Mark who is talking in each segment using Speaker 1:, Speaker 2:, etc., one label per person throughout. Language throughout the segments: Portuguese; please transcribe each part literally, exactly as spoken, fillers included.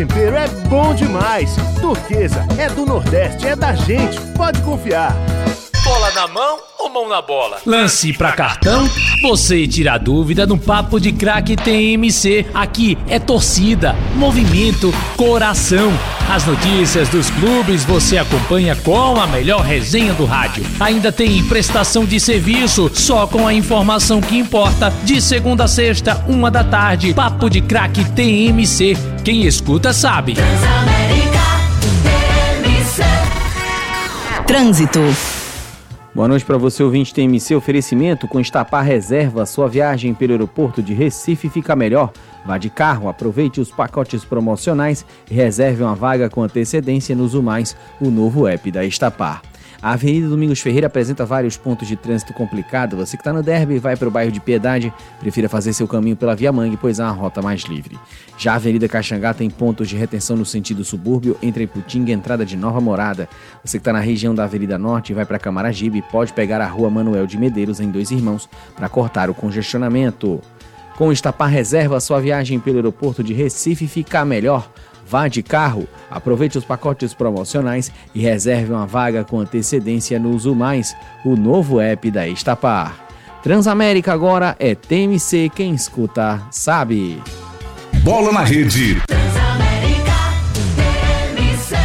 Speaker 1: Tempero é bom demais. Turquesa é do Nordeste, é da gente. Pode confiar.
Speaker 2: Bola na mão ou mão na bola?
Speaker 3: Lance pra cartão? Você tira a dúvida no Papo de Craque T M C. Aqui é torcida, movimento, coração. As notícias dos clubes você acompanha com a melhor resenha do rádio. Ainda tem prestação de serviço, só com a informação que importa. De segunda a sexta, uma da tarde. Papo de Craque T M C. Quem escuta sabe.
Speaker 4: Transamérica T M C. Trânsito.
Speaker 5: Boa noite para você, ouvinte T M C. Oferecimento com Estapar Reserva. Sua viagem pelo aeroporto de Recife fica melhor. Vá de carro, aproveite os pacotes promocionais e reserve uma vaga com antecedência no Zumais, o novo app da Estapar. A Avenida Domingos Ferreira apresenta vários pontos de trânsito complicado. Você que está no Derby e vai para o bairro de Piedade, prefira fazer seu caminho pela Via Mangue, pois há uma rota mais livre. Já a Avenida Caxangá tem pontos de retenção no sentido subúrbio, entre Iputinga e entrada de Nova Morada. Você que está na região da Avenida Norte e vai para Camaragibe, pode pegar a Rua Manuel de Medeiros, em Dois Irmãos, para cortar o congestionamento. Com Estapar Reserva, sua viagem pelo aeroporto de Recife fica melhor. Vá de carro, aproveite os pacotes promocionais e reserve uma vaga com antecedência no Zumais, o novo app da Estapar. Transamérica agora é T M C, quem escuta sabe.
Speaker 6: Bola na rede.
Speaker 4: Transamérica T M C.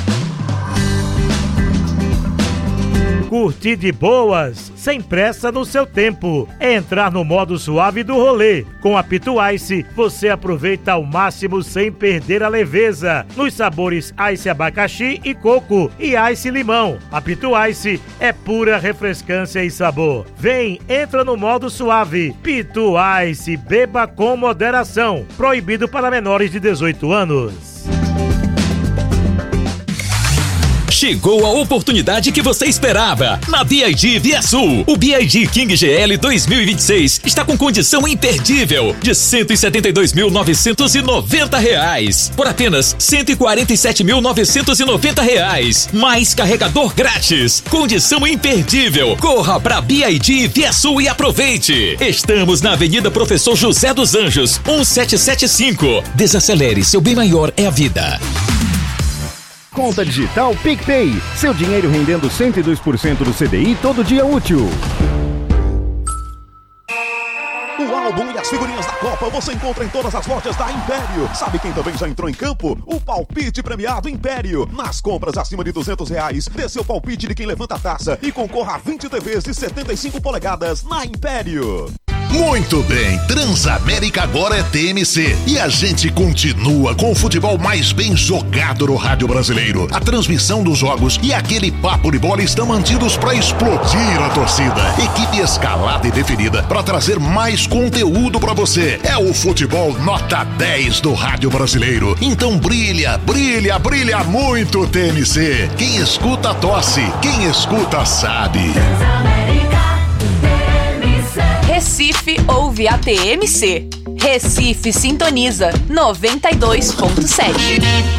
Speaker 7: Curtir de boas, sem pressa no seu tempo. É entrar no modo suave do rolê. Com a Pitu Ice, você aproveita ao máximo sem perder a leveza. Nos sabores Ice abacaxi e coco e Ice limão. A Pitu Ice é pura refrescância e sabor. Vem, entra no modo suave. Pitu Ice, beba com moderação. Proibido para menores de dezoito anos.
Speaker 8: Chegou a oportunidade que você esperava. Na B I D Via Sul, o B I D King G L dois mil e vinte e seis está com condição imperdível de cento e setenta e dois mil novecentos e noventa reais por apenas cento e quarenta e sete mil novecentos e noventa reais, mais carregador grátis. Condição imperdível. Corra para B I D Via Sul e aproveite. Estamos na Avenida Professor José dos Anjos, mil setecentos e setenta e cinco. Desacelere, seu bem maior é a vida.
Speaker 1: Conta digital PicPay. Seu dinheiro rendendo cento e dois por cento do C D I todo dia útil.
Speaker 9: O álbum e as figurinhas da Copa você encontra em todas as lojas da Império. Sabe quem também já entrou em campo? O palpite premiado Império. Nas compras acima de duzentos reais, dê seu palpite de quem levanta a taça e concorra a vinte T Vs de setenta e cinco polegadas na Império.
Speaker 6: Muito bem, Transamérica agora é T M C e a gente continua com o futebol mais bem jogado no rádio brasileiro. A transmissão dos jogos e aquele papo de bola estão mantidos para explodir a torcida. Equipe escalada e definida para trazer mais conteúdo para você. É o futebol nota dez do rádio brasileiro. Então brilha, brilha, brilha muito T M C. Quem escuta tosse, quem escuta sabe.
Speaker 10: Recife ouve a T M C. Recife sintoniza noventa e dois ponto sete.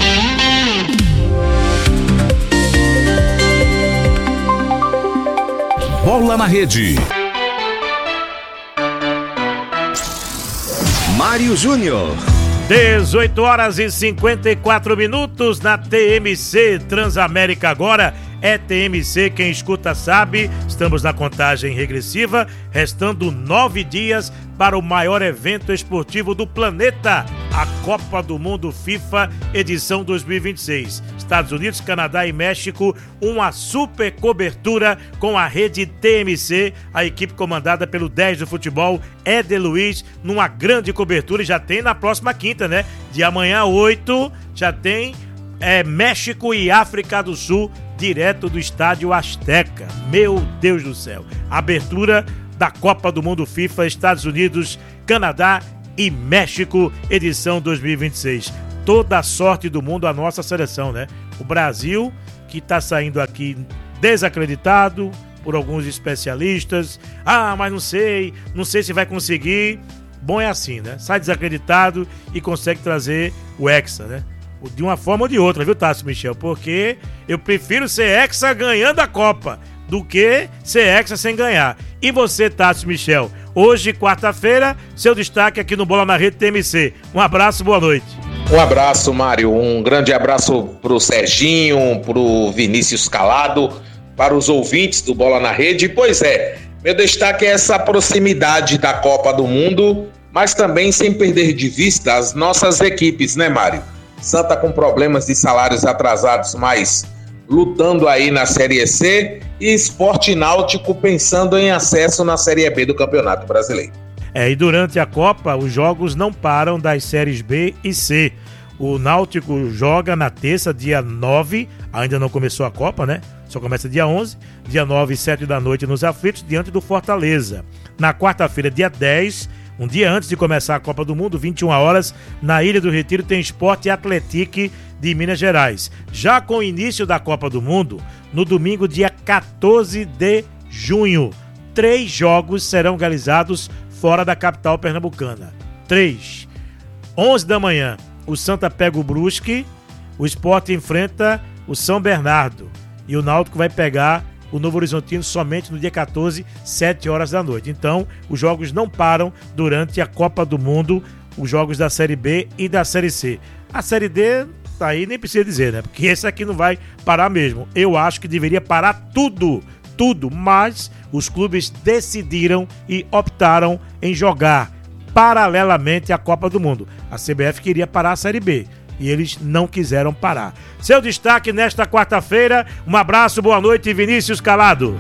Speaker 6: Bola na rede.
Speaker 11: Mário Júnior.
Speaker 7: dezoito horas e cinquenta e quatro minutos na T M C. Transamérica agora é T M C, quem escuta sabe. Estamos na contagem regressiva, restando nove dias para o maior evento esportivo do planeta, a Copa do Mundo FIFA edição dois mil e vinte e seis. Estados Unidos, Canadá e México, uma super cobertura com a rede T M C, a equipe comandada pelo dez do futebol, Éder Luiz, numa grande cobertura. E já tem na próxima quinta, né? De amanhã, oito, já tem é, México e África do Sul, direto do Estádio Azteca. Meu Deus do céu. Abertura da Copa do Mundo FIFA, Estados Unidos, Canadá e México, edição dois mil e vinte e seis. Toda a sorte do mundo à nossa seleção, né? O Brasil, que está saindo aqui desacreditado por alguns especialistas. Ah, mas não sei, não sei se vai conseguir. Bom, é assim, né? Sai desacreditado e consegue trazer o Hexa, né? De uma forma ou de outra, viu, Tássio Michel? Porque eu prefiro ser Hexa ganhando a Copa do que ser Hexa sem ganhar. E você, Tássio Michel? Hoje, quarta-feira, seu destaque aqui no Bola na Rede T M C. Um abraço, boa noite.
Speaker 11: Um abraço, Mário. Um grande abraço pro Serginho, pro Vinícius Calado, para os ouvintes do Bola na Rede. Pois é, meu destaque é essa proximidade da Copa do Mundo, mas também sem perder de vista as nossas equipes, né, Mário? Santa com problemas de salários atrasados, mas lutando aí na Série C, e Sport Náutico pensando em acesso na Série B do Campeonato Brasileiro.
Speaker 7: É, e durante a Copa, os jogos não param das séries B e C. O Náutico joga na terça, dia nove, ainda não começou a Copa, né? Só começa dia onze, dia nove, sete da noite nos Aflitos, diante do Fortaleza. Na quarta-feira, dia dez, um dia antes de começar a Copa do Mundo, vinte e uma horas, na Ilha do Retiro tem Sport e Atlético de Minas Gerais. Já com o início da Copa do Mundo, no domingo, dia quatorze de junho, três jogos serão realizados fora da capital pernambucana. Três. onze da manhã, o Santa pega o Brusque, o Sport enfrenta o São Bernardo e o Náutico vai pegar o Novo Horizontino somente no dia quatorze, sete horas da noite. Então, os jogos não param durante a Copa do Mundo, os jogos da Série B e da Série C. A Série D, tá aí, nem precisa dizer, né? Porque esse aqui não vai parar mesmo. Eu acho que deveria parar tudo, tudo, mas os clubes decidiram e optaram em jogar paralelamente à Copa do Mundo. A C B F queria parar a Série B e eles não quiseram parar. Seu destaque nesta quarta-feira. Um abraço, boa noite, Vinícius Calado.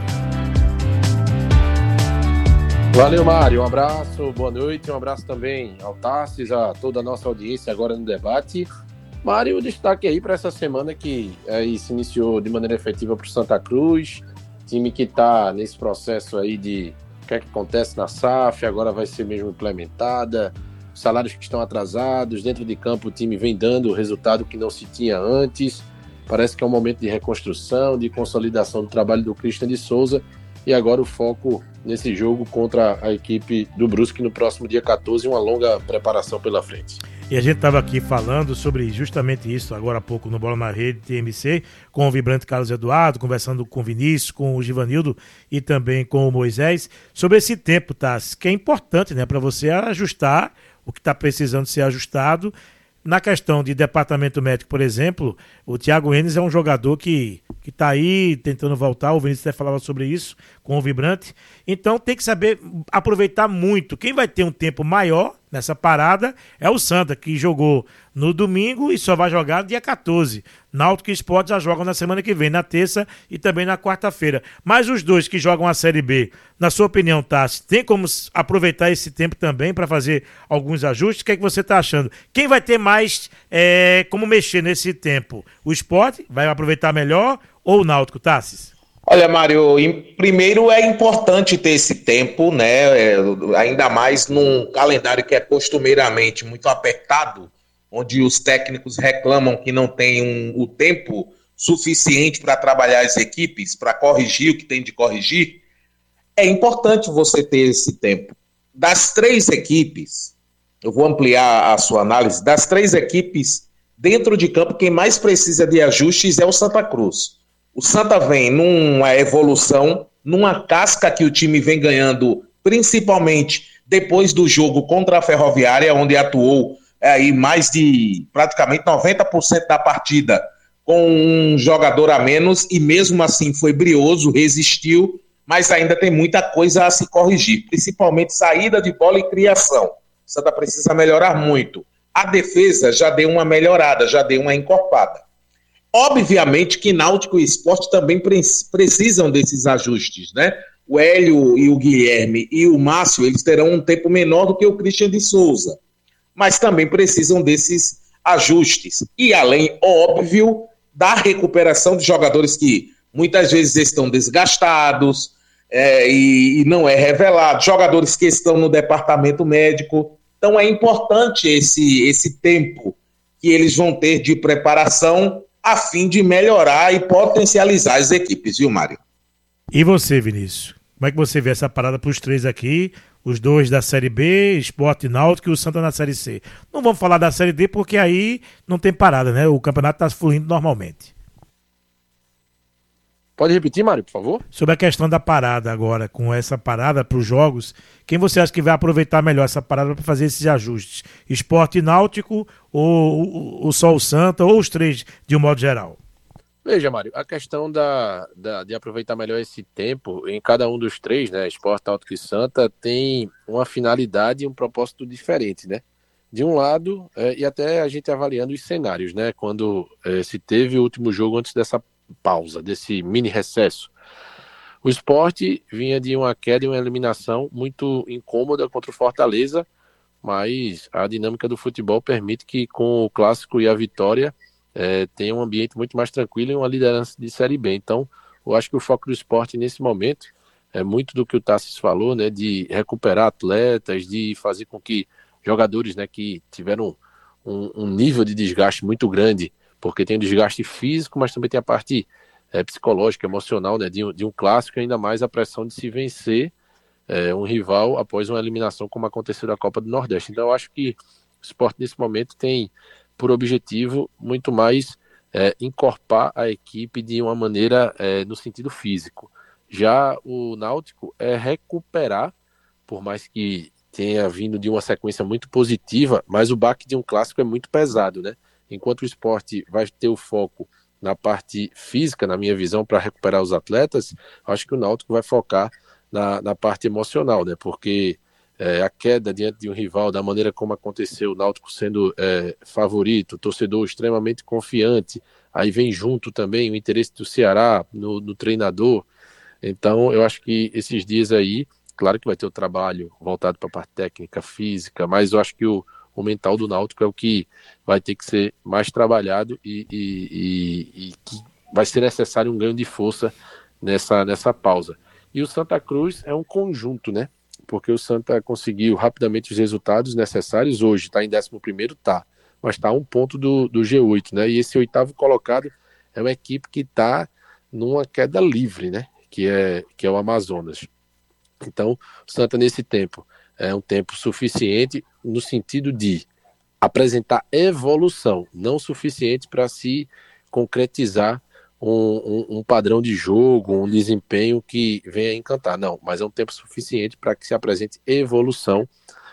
Speaker 12: Valeu, Mário. Um abraço, boa noite. Um abraço também ao Tarsis, a toda a nossa audiência agora no debate. Mário, o destaque aí para essa semana que aí se iniciou de maneira efetiva para o Santa Cruz, time que está nesse processo aí de o que é que acontece na S A F, agora vai ser mesmo implementada, salários que estão atrasados, dentro de campo o time vem dando o resultado que não se tinha antes, parece que é um momento de reconstrução, de consolidação do trabalho do Christian de Souza, e agora o foco nesse jogo contra a equipe do Brusque no próximo dia quatorze, uma longa preparação pela frente.
Speaker 7: E a gente estava aqui falando sobre justamente isso agora há pouco no Bola na Rede T M C, com o vibrante Carlos Eduardo, conversando com o Vinícius, com o Givanildo e também com o Moisés, sobre esse tempo, Tassi, que é importante, né, para você ajustar o que está precisando ser ajustado. Na questão de departamento médico, por exemplo, o Thiago Enes é um jogador que que está aí tentando voltar, o Vinícius até falava sobre isso com o Vibrante, então tem que saber aproveitar muito. Quem vai ter um tempo maior nessa parada é o Santa, que jogou no domingo e só vai jogar dia quatorze. Náutico e Sport já jogam na semana que vem, na terça e também na quarta-feira. Mas os dois que jogam a Série B, na sua opinião, Tassi, tem como aproveitar esse tempo também para fazer alguns ajustes? O que é que você está achando? Quem vai ter mais é, como mexer nesse tempo? O Sport vai aproveitar melhor ou o Náutico, Tassi?
Speaker 11: Olha, Mário, em, primeiro é importante ter esse tempo, né? É, ainda mais num calendário que é costumeiramente muito apertado, onde os técnicos reclamam que não tem um, o tempo suficiente para trabalhar as equipes, para corrigir o que tem de corrigir. É importante você ter esse tempo. Das três equipes, eu vou ampliar a sua análise, das três equipes, dentro de campo, quem mais precisa de ajustes é o Santa Cruz. O Santa vem numa evolução, numa casca que o time vem ganhando, principalmente depois do jogo contra a Ferroviária, onde atuou aí mais de praticamente noventa por cento da partida com um jogador a menos, e mesmo assim foi brioso, resistiu, mas ainda tem muita coisa a se corrigir, principalmente saída de bola e criação. O Santa precisa melhorar muito. A defesa já deu uma melhorada, já deu uma encorpada. Obviamente que Náutico e Sport também pre- precisam desses ajustes, né? O Hélio e o Guilherme e o Márcio, eles terão um tempo menor do que o Christian de Souza, mas também precisam desses ajustes. E além, óbvio, da recuperação de jogadores que muitas vezes estão desgastados é, e, e não é revelado, jogadores que estão no departamento médico. Então é importante esse, esse tempo que eles vão ter de preparação a fim de melhorar e potencializar as equipes, viu, Mário?
Speaker 7: E você, Vinícius? Como é que você vê essa parada para os três aqui, os dois da Série B, Sport e Náutico, e o Santa na Série C? Não vamos falar da Série D porque aí não tem parada, né? O campeonato está fluindo normalmente.
Speaker 12: Pode repetir, Mário, por favor?
Speaker 7: Sobre a questão da parada agora, com essa parada para os jogos, quem você acha que vai aproveitar melhor essa parada para fazer esses ajustes? Sport e Náutico, ou o Sol Santa, ou os três de um modo geral?
Speaker 12: Veja, Mário, a questão da, da, de aproveitar melhor esse tempo, em cada um dos três, né, Sport, Náutico e Santa, tem uma finalidade e um propósito diferente, né? De um lado, é, e até a gente avaliando os cenários, né? Quando é, se teve o último jogo antes dessa pausa, desse mini recesso. O Sport vinha de uma queda e uma eliminação muito incômoda contra o Fortaleza, mas a dinâmica do futebol permite que com o clássico e a vitória é, tenha um ambiente muito mais tranquilo e uma liderança de Série B. Então, eu acho que o foco do Sport nesse momento é muito do que o Tassis falou, né, de recuperar atletas, de fazer com que jogadores, né, que tiveram um, um nível de desgaste muito grande, porque tem o desgaste físico, mas também tem a parte é, psicológica, emocional, né, de, de um clássico, e ainda mais a pressão de se vencer é, um rival após uma eliminação, como aconteceu na Copa do Nordeste. Então eu acho que o Sport nesse momento tem por objetivo muito mais é, encorpar a equipe de uma maneira é, no sentido físico. Já o Náutico é recuperar, por mais que tenha vindo de uma sequência muito positiva, mas o baque de um clássico é muito pesado, né? Enquanto o Sport vai ter o foco na parte física, na minha visão, para recuperar os atletas, acho que o Náutico vai focar na, na parte emocional, né? Porque é, a queda diante de um rival, da maneira como aconteceu, o Náutico sendo é, favorito, torcedor extremamente confiante, aí vem junto também o interesse do Ceará no, no treinador. Então, eu acho que esses dias aí, claro que vai ter o trabalho voltado para a parte técnica, física, mas eu acho que o, o mental do Náutico é o que vai ter que ser mais trabalhado e, e, e, e que vai ser necessário um ganho de força nessa, nessa pausa. E o Santa Cruz é um conjunto, né? Porque o Santa conseguiu rapidamente os resultados necessários. Hoje está em décimo primeiro, tá, mas está a um ponto do, do G oito, né? E esse oitavo colocado é uma equipe que está numa queda livre, né? Que é, que é o Amazonas. Então, o Santa nesse tempo é um tempo suficiente no sentido de apresentar evolução, não suficiente para se concretizar um, um, um padrão de jogo, um desempenho que venha a encantar. Não, mas é um tempo suficiente para que se apresente evolução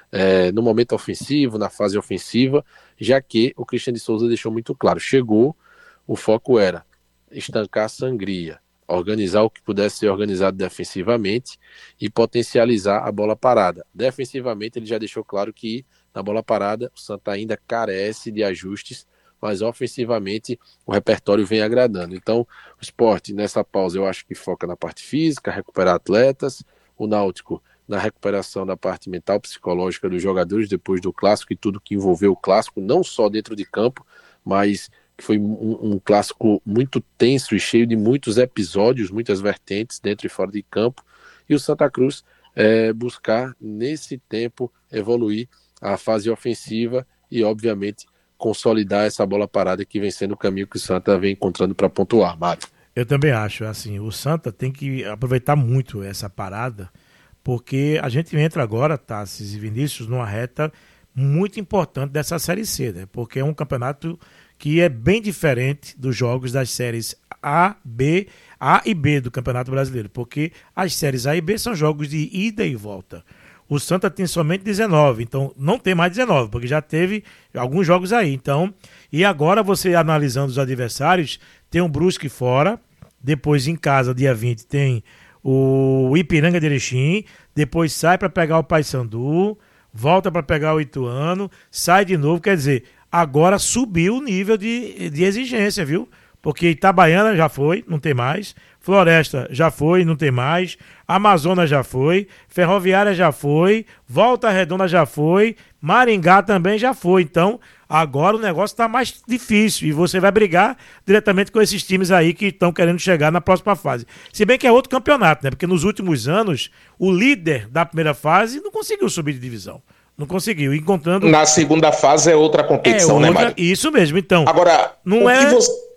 Speaker 12: é, no momento ofensivo, na fase ofensiva, já que o Cristiano de Souza deixou muito claro, chegou, o foco era estancar a sangria, organizar o que pudesse ser organizado defensivamente e potencializar a bola parada. Defensivamente, ele já deixou claro que na bola parada o Santa ainda carece de ajustes, mas ofensivamente o repertório vem agradando. Então, o Sport, nessa pausa, eu acho que foca na parte física, recuperar atletas, o Náutico na recuperação da parte mental, psicológica dos jogadores depois do clássico e tudo que envolveu o clássico, não só dentro de campo, mas que foi um, um clássico muito tenso e cheio de muitos episódios, muitas vertentes dentro e fora de campo, e o Santa Cruz é, buscar nesse tempo evoluir a fase ofensiva e obviamente consolidar essa bola parada que vem sendo o caminho que o Santa vem encontrando para pontuar, Mário.
Speaker 7: Eu também acho, assim, o Santa tem que aproveitar muito essa parada, porque a gente entra agora, Tassis e Vinícius, numa reta muito importante dessa Série C, né? Porque é um campeonato que é bem diferente dos jogos das séries A, B, A e B do Campeonato Brasileiro, porque as séries A e B são jogos de ida e volta. O Santa tem somente dezenove, então não tem mais dezenove, porque já teve alguns jogos aí. Então, e agora você analisando os adversários, tem o Brusque fora, depois em casa, dia vinte, tem o Ipiranga de Erechim, depois sai para pegar o Paysandu, volta para pegar o Ituano, sai de novo, quer dizer, agora subiu o nível de, de exigência, viu? Porque Itabaiana já foi, não tem mais. Floresta já foi, não tem mais. Amazonas já foi. Ferroviária já foi. Volta Redonda já foi. Maringá também já foi. Então, agora o negócio está mais difícil. E você vai brigar diretamente com esses times aí que estão querendo chegar na próxima fase. Se bem que é outro campeonato, né? Porque nos últimos anos, o líder da primeira fase não conseguiu subir de divisão. Não conseguiu, encontrando...
Speaker 11: Na segunda fase é outra competição, é outra... né, Mário?
Speaker 7: Isso mesmo, então.
Speaker 11: Agora,
Speaker 7: não
Speaker 11: o
Speaker 7: é...
Speaker 11: que você...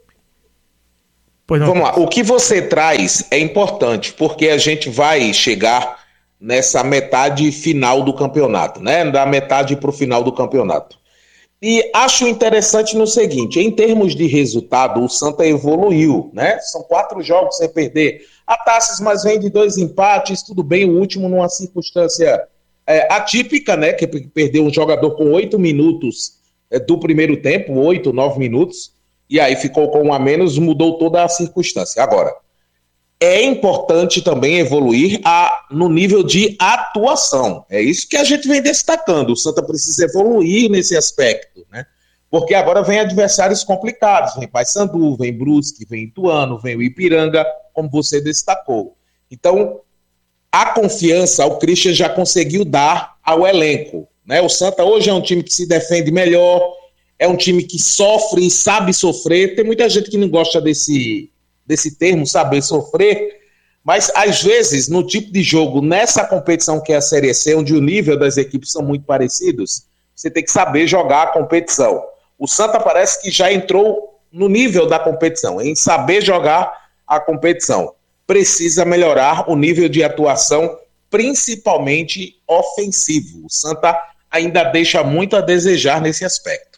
Speaker 7: Pois não,
Speaker 11: Vamos lá, o que você traz é importante, porque a gente vai chegar nessa metade final do campeonato, né? Da metade para o final do campeonato. E acho interessante no seguinte, em termos de resultado, o Santa evoluiu, né? São quatro jogos sem perder. A Taças, mas vem de dois empates, tudo bem, o último numa circunstância é, atípica, né? Que perdeu um jogador com oito minutos é, do primeiro tempo, oito, nove minutos, e aí ficou com um a menos, mudou toda a circunstância. Agora, é importante também evoluir a, no nível de atuação. É isso que a gente vem destacando. O Santa precisa evoluir nesse aspecto, né? Porque agora vem adversários complicados. Vem Paysandu, vem Brusque, vem Ituano, vem o Ipiranga, como você destacou. Então, a confiança o Christian já conseguiu dar ao elenco, né? O Santa hoje é um time que se defende melhor, é um time que sofre e sabe sofrer. Tem muita gente que não gosta desse... desse termo, saber sofrer, mas às vezes no tipo de jogo, nessa competição que é a Série C, onde o nível das equipes são muito parecidos, você tem que saber jogar a competição. O Santa parece que já entrou no nível da competição, em saber jogar a competição. Precisa melhorar o nível de atuação, principalmente ofensivo. O Santa ainda deixa muito a desejar nesse aspecto.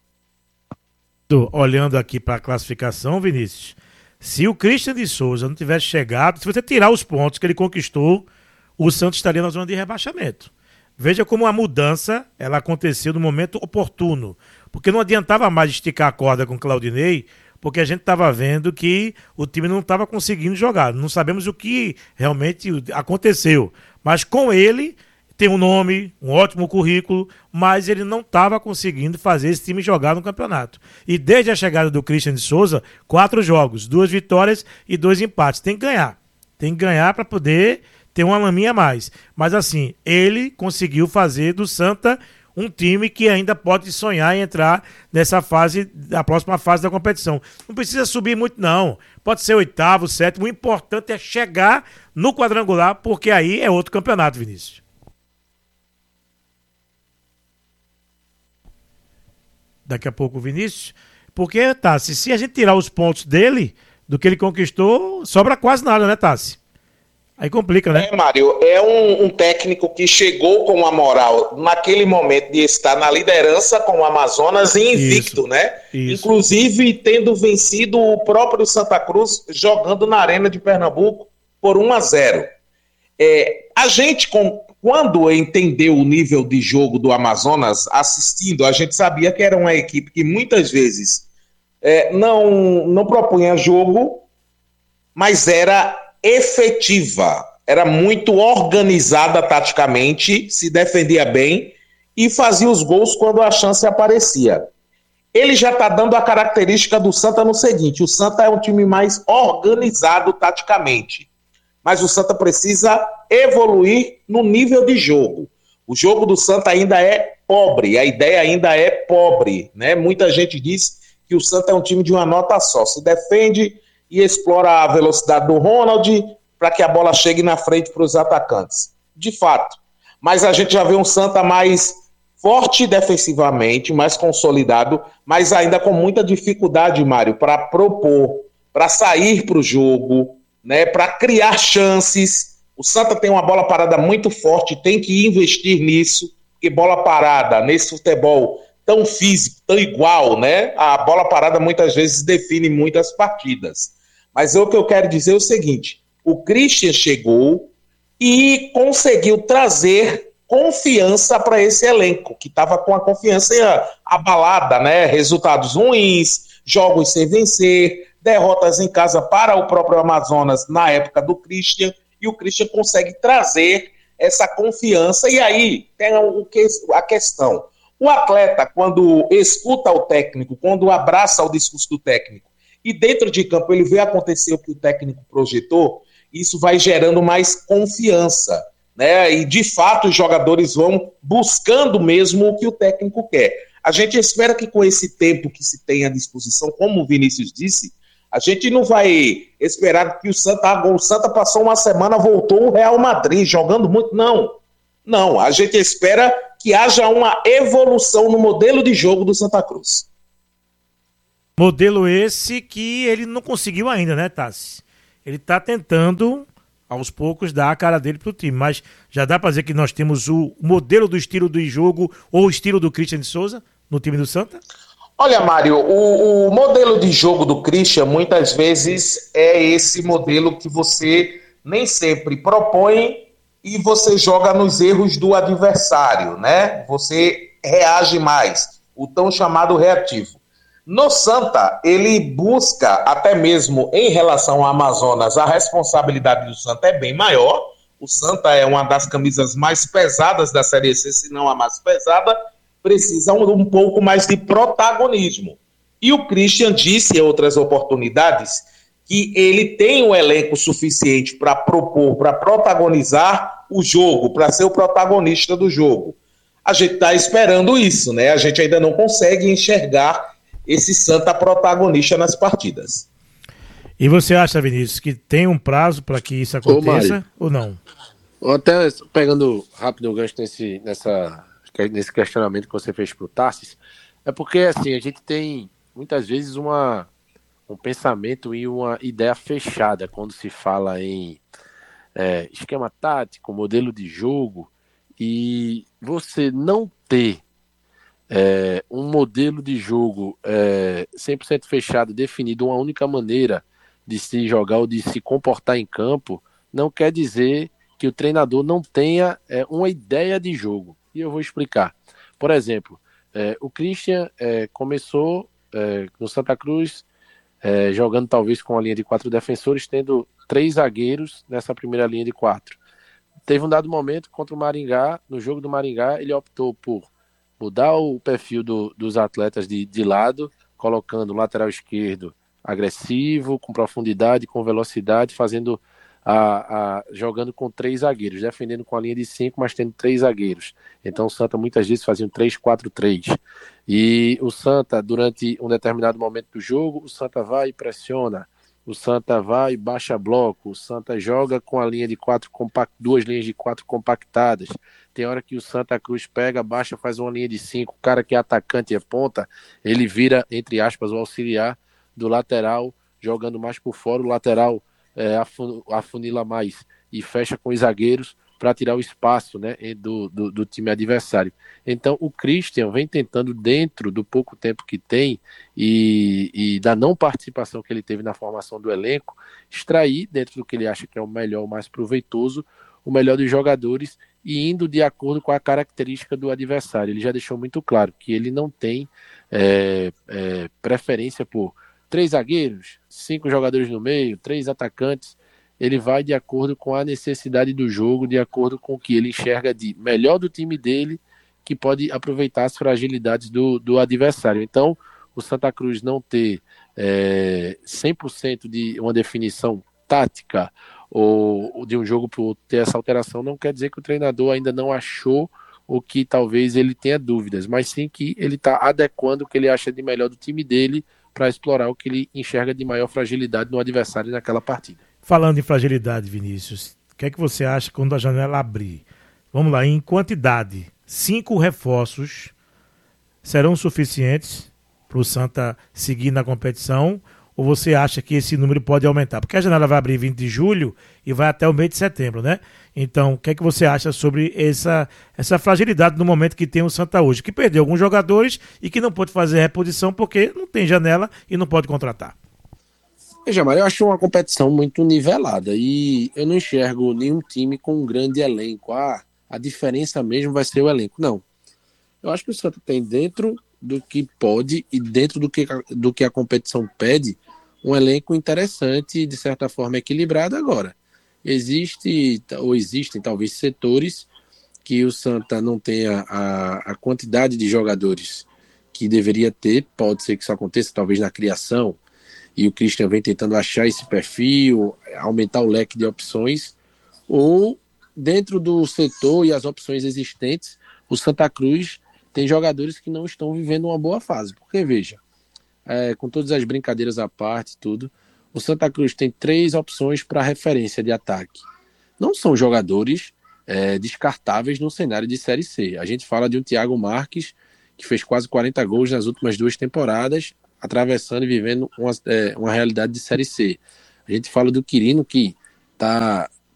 Speaker 7: Olhando aqui para a classificação, Vinícius, se o Christian de Souza não tivesse chegado, se você tirar os pontos que ele conquistou, o Santos estaria na zona de rebaixamento. Veja como a mudança ela aconteceu no momento oportuno. Porque não adiantava mais esticar a corda com o Claudinei, porque a gente estava vendo que o time não estava conseguindo jogar. Não sabemos o que realmente aconteceu. Mas com ele, tem um nome, um ótimo currículo, mas ele não estava conseguindo fazer esse time jogar no campeonato. E desde a chegada do Christian de Souza, quatro jogos, duas vitórias e dois empates. Tem que ganhar. Tem que ganhar para poder ter uma laminha a mais. Mas assim, ele conseguiu fazer do Santa um time que ainda pode sonhar em entrar nessa fase, da próxima fase da competição. Não precisa subir muito não. Pode ser oitavo, sétimo. O importante é chegar no quadrangular, porque aí é outro campeonato, Vinícius. Daqui a pouco o Vinícius, porque, Tassi, se a gente tirar os pontos dele, do que ele conquistou, sobra quase nada, né, Tassi? Aí complica, né?
Speaker 11: É, Mário, é um, um técnico que chegou com a moral naquele momento de estar na liderança com o Amazonas e invicto, isso, né? Isso. Inclusive tendo vencido o próprio Santa Cruz jogando na Arena de Pernambuco por um a zero. É, a gente, com, quando entendeu o nível de jogo do Amazonas assistindo, a gente sabia que era uma equipe que muitas vezes é, não, não propunha jogo, mas era efetiva, era muito organizada taticamente, se defendia bem e fazia os gols quando a chance aparecia. Ele já está dando a característica do Santa no seguinte: o Santa é um time mais organizado taticamente, mas o Santa precisa evoluir no nível de jogo. O jogo do Santa ainda é pobre, a ideia ainda é pobre, né? Muita gente diz que o Santa é um time de uma nota só, se defende e explora a velocidade do Ronald para que a bola chegue na frente para os atacantes. De fato. Mas a gente já vê um Santa mais forte defensivamente, mais consolidado, mas ainda com muita dificuldade, Mário, para propor, para sair para o jogo, né, para criar chances. O Santa tem uma bola parada muito forte, tem que investir nisso, porque bola parada nesse futebol tão físico, tão igual, né? A bola parada muitas vezes define muitas partidas. Mas o que eu quero dizer é o seguinte: o Christian chegou e conseguiu trazer confiança para esse elenco, que estava com a confiança abalada, né? Resultados ruins, jogos sem vencer, derrotas em casa para o próprio Amazonas na época do Christian, e o Christian consegue trazer essa confiança. E aí tem a questão: o atleta, quando escuta o técnico, quando abraça o discurso do técnico, e dentro de campo ele vê acontecer o que o técnico projetou, isso vai gerando mais confiança, né? E de fato os jogadores vão buscando mesmo o que o técnico quer. A gente espera que com esse tempo que se tem à disposição, como o Vinícius disse, a gente não vai esperar que o Santa, o Santa passou uma semana, voltou o Real Madrid jogando muito, não. Não, a gente espera que haja uma evolução no modelo de jogo do Santa Cruz.
Speaker 7: Modelo esse que ele não conseguiu ainda, né, Tassi? Ele está tentando, aos poucos, dar a cara dele pro time, mas já dá para dizer que nós temos o modelo do estilo do jogo ou o estilo do Christian de Souza? no time do Santa?
Speaker 11: Olha, Mário, o, o modelo de jogo do Christian muitas vezes é esse modelo que você nem sempre propõe e você joga nos erros do adversário, né? Você reage mais, o tão chamado reativo. No Santa, ele busca, até mesmo em relação ao Amazonas, a responsabilidade do Santa é bem maior. O Santa é uma das camisas mais pesadas da Série C, se não a mais pesada, precisa um, um pouco mais de protagonismo. E o Christian disse em outras oportunidades que ele tem um elenco suficiente para propor, para protagonizar o jogo, para ser o protagonista do jogo. A gente está esperando isso, né? A gente ainda não consegue enxergar esse Santa protagonista nas partidas.
Speaker 7: E você acha, Vinícius, que tem um prazo para que isso aconteça ou não?
Speaker 12: Até pegando rápido o gancho nesse, nessa, nesse questionamento que você fez para o Tarsis, é porque assim, a gente tem muitas vezes uma, um pensamento e uma ideia fechada quando se fala em é, esquema tático, modelo de jogo, e você não ter É, um modelo de jogo é, cem por cento fechado, definido, uma única maneira de se jogar ou de se comportar em campo, não quer dizer que o treinador não tenha é, uma ideia de jogo. E eu vou explicar. Por exemplo, é, o Christian é, começou é, no Santa Cruz é, jogando talvez com a linha de quatro defensores, tendo três zagueiros nessa primeira linha de quatro. Teve um dado momento contra o Maringá, no jogo do Maringá, ele optou por mudar o perfil do, dos atletas de, de lado, colocando o lateral esquerdo agressivo, com profundidade, com velocidade, fazendo a, a, jogando com três zagueiros, defendendo com a linha de cinco, mas tendo três zagueiros. Então o Santa muitas vezes fazia um três quatro três. E o Santa, durante um determinado momento do jogo, o Santa vai e pressiona, o Santa vai e baixa bloco, o Santa joga com a linha de quatro, compact, duas linhas de quatro compactadas. Tem hora que o Santa Cruz pega, baixa, faz uma linha de cinco, o cara que é atacante e é ponta, ele vira, entre aspas, o auxiliar do lateral, jogando mais por fora, o lateral é, afunila mais e fecha com os zagueiros para tirar o espaço, né, do, do, do time adversário. Então o Christian vem tentando, dentro do pouco tempo que tem e, e da não participação que ele teve na formação do elenco, extrair dentro do que ele acha que é o melhor, o mais proveitoso, o melhor dos jogadores e indo de acordo com a característica do adversário. Ele já deixou muito claro que ele não tem é, é, preferência por três zagueiros, cinco jogadores no meio, três atacantes. Ele vai de acordo com a necessidade do jogo, de acordo com o que ele enxerga de melhor do time dele, que pode aproveitar as fragilidades do, do adversário. Então, o Santa Cruz não ter é, cem por cento de uma definição tática ou de um jogo para o outro ter essa alteração, não quer dizer que o treinador ainda não achou ou que talvez ele tenha dúvidas, mas sim que ele está adequando o que ele acha de melhor do time dele para explorar o que ele enxerga de maior fragilidade no adversário naquela partida.
Speaker 7: Falando em fragilidade, Vinícius, o que é que você acha quando a janela abrir? Vamos lá, em quantidade, cinco reforços serão suficientes para o Santa seguir na competição? Ou você acha que esse número pode aumentar? Porque a janela vai abrir vinte de julho e vai até o mês de setembro, né? Então, o que é que você acha sobre essa, essa fragilidade no momento que tem o Santa hoje? Que perdeu alguns jogadores e que não pode fazer reposição porque não tem janela e não pode contratar.
Speaker 12: Veja, Mário, eu acho uma competição muito nivelada e eu não enxergo nenhum time com um grande elenco. Ah, a diferença mesmo vai ser o elenco. Não. Eu acho que o Santa tem dentro do que pode e dentro do que, do que a competição pede, um elenco interessante e de certa forma equilibrado. Agora. Existe, ou existem talvez setores que o Santa não tenha a, a quantidade de jogadores que deveria ter, pode ser que isso aconteça talvez na criação, e o Christian vem tentando achar esse perfil, aumentar o leque de opções, ou dentro do setor e as opções existentes, o Santa Cruz tem jogadores que não estão vivendo uma boa fase, porque veja, é, com todas as brincadeiras à parte tudo, o Santa Cruz tem três opções para referência de ataque. Não são jogadores é, descartáveis no cenário de Série C. A gente fala de um Thiago Marques, que fez quase quarenta gols nas últimas duas temporadas, atravessando e vivendo uma, é, uma realidade de Série C. A gente fala do Quirino, que está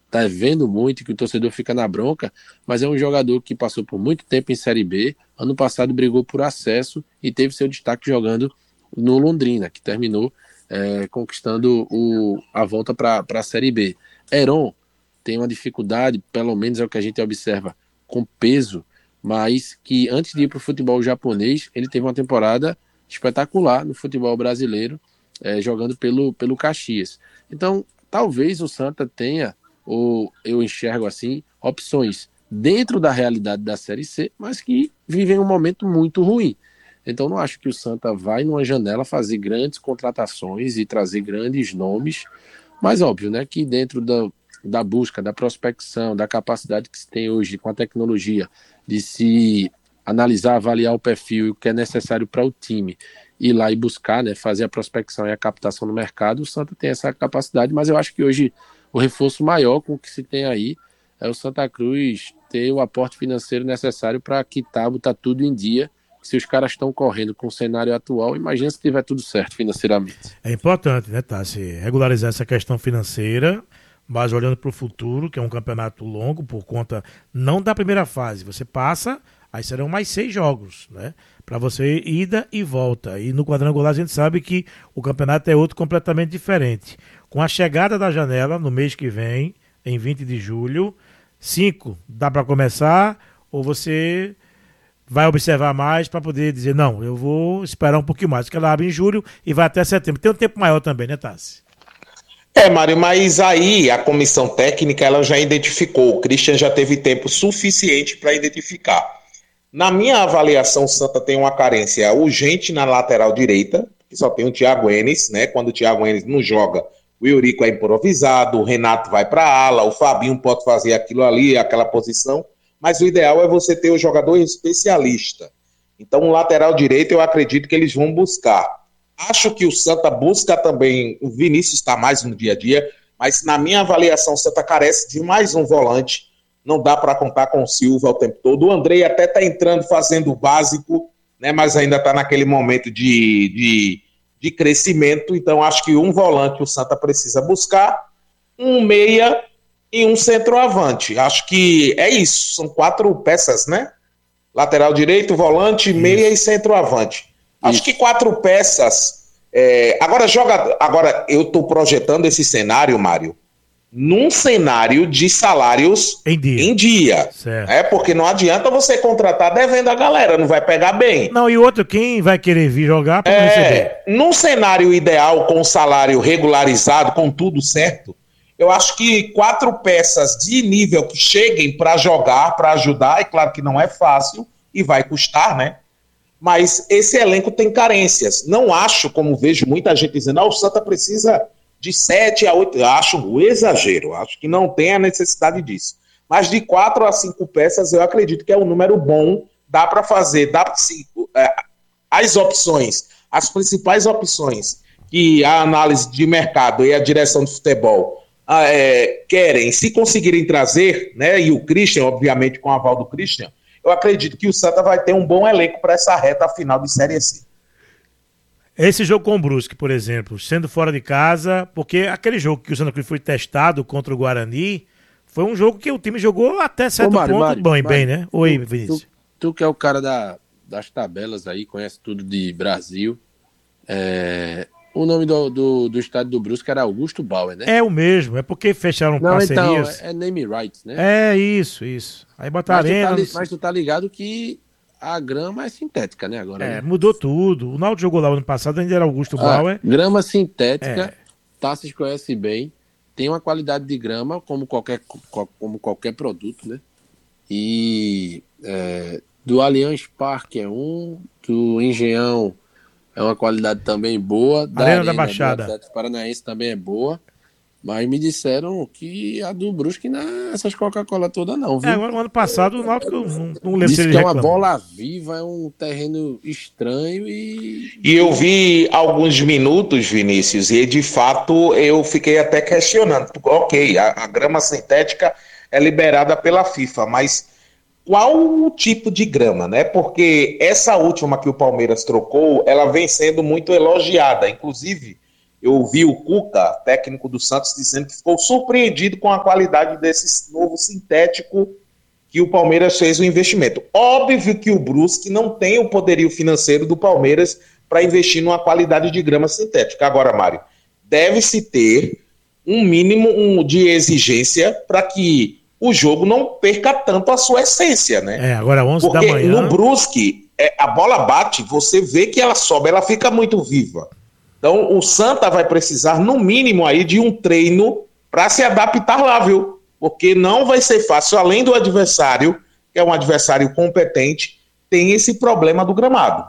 Speaker 12: tá vendo muito, que o torcedor fica na bronca, mas é um jogador que passou por muito tempo em Série B, ano passado brigou por acesso e teve seu destaque jogando no Londrina, que terminou é, conquistando o, a volta para a Série B. Heron tem uma dificuldade, pelo menos é o que a gente observa, com peso, mas que antes de ir para o futebol japonês, ele teve uma temporada espetacular no futebol brasileiro, é, jogando pelo, pelo Caxias. Então, talvez o Santa tenha, ou eu enxergo assim, opções dentro da realidade da Série C, mas que vivem um momento muito ruim. Então, não acho que o Santa vai numa janela fazer grandes contratações e trazer grandes nomes, mas óbvio, né, que dentro da, da busca, da prospecção, da capacidade que se tem hoje com a tecnologia de se analisar, avaliar o perfil e o que é necessário para o time, ir lá e buscar, né, fazer a prospecção e a captação no mercado, o Santa tem essa capacidade, mas eu acho que hoje o reforço maior com o que se tem aí é o Santa Cruz ter o aporte financeiro necessário para quitar, botar tudo em dia. Se os caras estão correndo com o cenário atual, imagina se tiver tudo certo financeiramente.
Speaker 7: É importante, né, Tassi, regularizar essa questão financeira, mas olhando para o futuro, que é um campeonato longo, por conta não da primeira fase, você passa, aí serão mais seis jogos, né, para você ida e volta. E no quadrangular a gente sabe que o campeonato é outro completamente diferente. Com a chegada da janela no mês que vem, em vinte de julho, cinco dá para começar, ou você vai observar mais para poder dizer, não, eu vou esperar um pouquinho mais, porque ela abre em julho e vai até setembro. Tem um tempo maior também, né, Tassi?
Speaker 11: É, Mário, mas aí a comissão técnica ela já identificou, o Christian já teve tempo suficiente para identificar. Na minha avaliação, o Santa tem uma carência urgente na lateral direita, que só tem o Thiago Enes, né? Quando o Thiago Enes não joga, o Eurico é improvisado, o Renato vai para a ala, o Fabinho pode fazer aquilo ali, aquela posição, mas o ideal é você ter o jogador especialista. Então, o lateral direito, eu acredito que eles vão buscar. Acho que o Santa busca também, o Vinícius está mais no dia a dia, mas na minha avaliação, o Santa carece de mais um volante, não dá para contar com o Silva o tempo todo. O Andrei até está entrando, fazendo o básico, né, mas ainda está naquele momento de... de de crescimento, então acho que um volante o Santa precisa buscar, um meia e um centroavante. Acho que é isso, são quatro peças, né? Lateral direito, volante, isso. Meia e centroavante. Isso. Acho que quatro peças. É... Agora, joga... Agora, eu estou projetando esse cenário, Mário, num cenário de salários
Speaker 7: em dia.
Speaker 11: Em dia.
Speaker 7: Certo.
Speaker 11: É, porque não adianta você contratar devendo a galera, não vai pegar bem.
Speaker 7: Não, e outro, quem vai querer vir jogar para
Speaker 11: é,
Speaker 7: receber?
Speaker 11: Num cenário ideal, com salário regularizado, com tudo certo, eu acho que quatro peças de nível que cheguem para jogar, para ajudar, é claro que não é fácil e vai custar, né? Mas esse elenco tem carências. Não acho, como vejo muita gente dizendo, ah, o Santa precisa de sete a oito, acho um exagero, acho que não tem a necessidade disso. Mas de quatro a cinco peças, eu acredito que é um número bom, dá para fazer, dá pra, se, é, as opções, as principais opções que a análise de mercado e a direção de futebol é, querem, se conseguirem trazer, né, e o Christian, obviamente com o aval do Christian, eu acredito que o Santa vai ter um bom elenco para essa reta final de Série C.
Speaker 7: Esse jogo com o Brusque, por exemplo, sendo fora de casa, porque aquele jogo que o Santa Cruz foi testado contra o Guarani, foi um jogo que o time jogou até certo Ô, Mário, ponto Mário, bom e bem, né? Oi,
Speaker 12: tu,
Speaker 7: Vinícius.
Speaker 12: Tu, tu que é o cara da, das tabelas aí, conhece tudo de Brasil, é, o nome do, do, do estádio do Brusque era Augusto Bauer, né?
Speaker 7: É o mesmo, é porque fecharam
Speaker 12: Não,
Speaker 7: parcerias.
Speaker 12: Então, é name rights, né?
Speaker 7: É, isso, isso. Aí botaram arena...
Speaker 12: Mas tu tá, mas tu tá ligado que a grama é sintética, né? Agora,
Speaker 7: é,
Speaker 12: né?
Speaker 7: mudou tudo. O Náutico jogou lá ano passado, ainda era Augusto
Speaker 12: ah,
Speaker 7: Bauer.
Speaker 12: Grama sintética,
Speaker 7: é.
Speaker 12: Tassis conhece bem, tem uma qualidade de grama como qualquer, como qualquer produto, né? E é, do Allianz Parque é um, do Engenhão é uma qualidade também boa, da
Speaker 7: Arena,
Speaker 12: Arena
Speaker 7: da Baixada.
Speaker 12: do Atlético Paranaense também é boa. Mas me disseram que a do Brusque não é essas Coca-Cola toda não, viu?
Speaker 7: É, agora, no ano passado o Náutico não, não lembro se ele
Speaker 12: que é uma
Speaker 7: reclamou.
Speaker 12: bola viva, é um terreno estranho e...
Speaker 11: E eu vi alguns minutos, Vinícius, e de fato eu fiquei até questionando. Ok, a, a grama sintética é liberada pela FIFA, mas qual o tipo de grama, né? Porque essa última que o Palmeiras trocou, ela vem sendo muito elogiada, inclusive... Eu vi o Cuca, técnico do Santos, dizendo que ficou surpreendido com a qualidade desse novo sintético que o Palmeiras fez o investimento. Óbvio que o Brusque não tem o poderio financeiro do Palmeiras para investir numa qualidade de grama sintética. Agora, Mário, deve-se ter um mínimo de exigência para que o jogo não perca tanto a sua essência, né?
Speaker 7: É, agora onze
Speaker 11: Porque
Speaker 7: da manhã...
Speaker 11: no Brusque, é, a bola bate, você vê que ela sobe, ela fica muito viva. Então, o Santa vai precisar, no mínimo, aí de um treino para se adaptar lá, viu? Porque não vai ser fácil, além do adversário, que é um adversário competente, tem esse problema do gramado.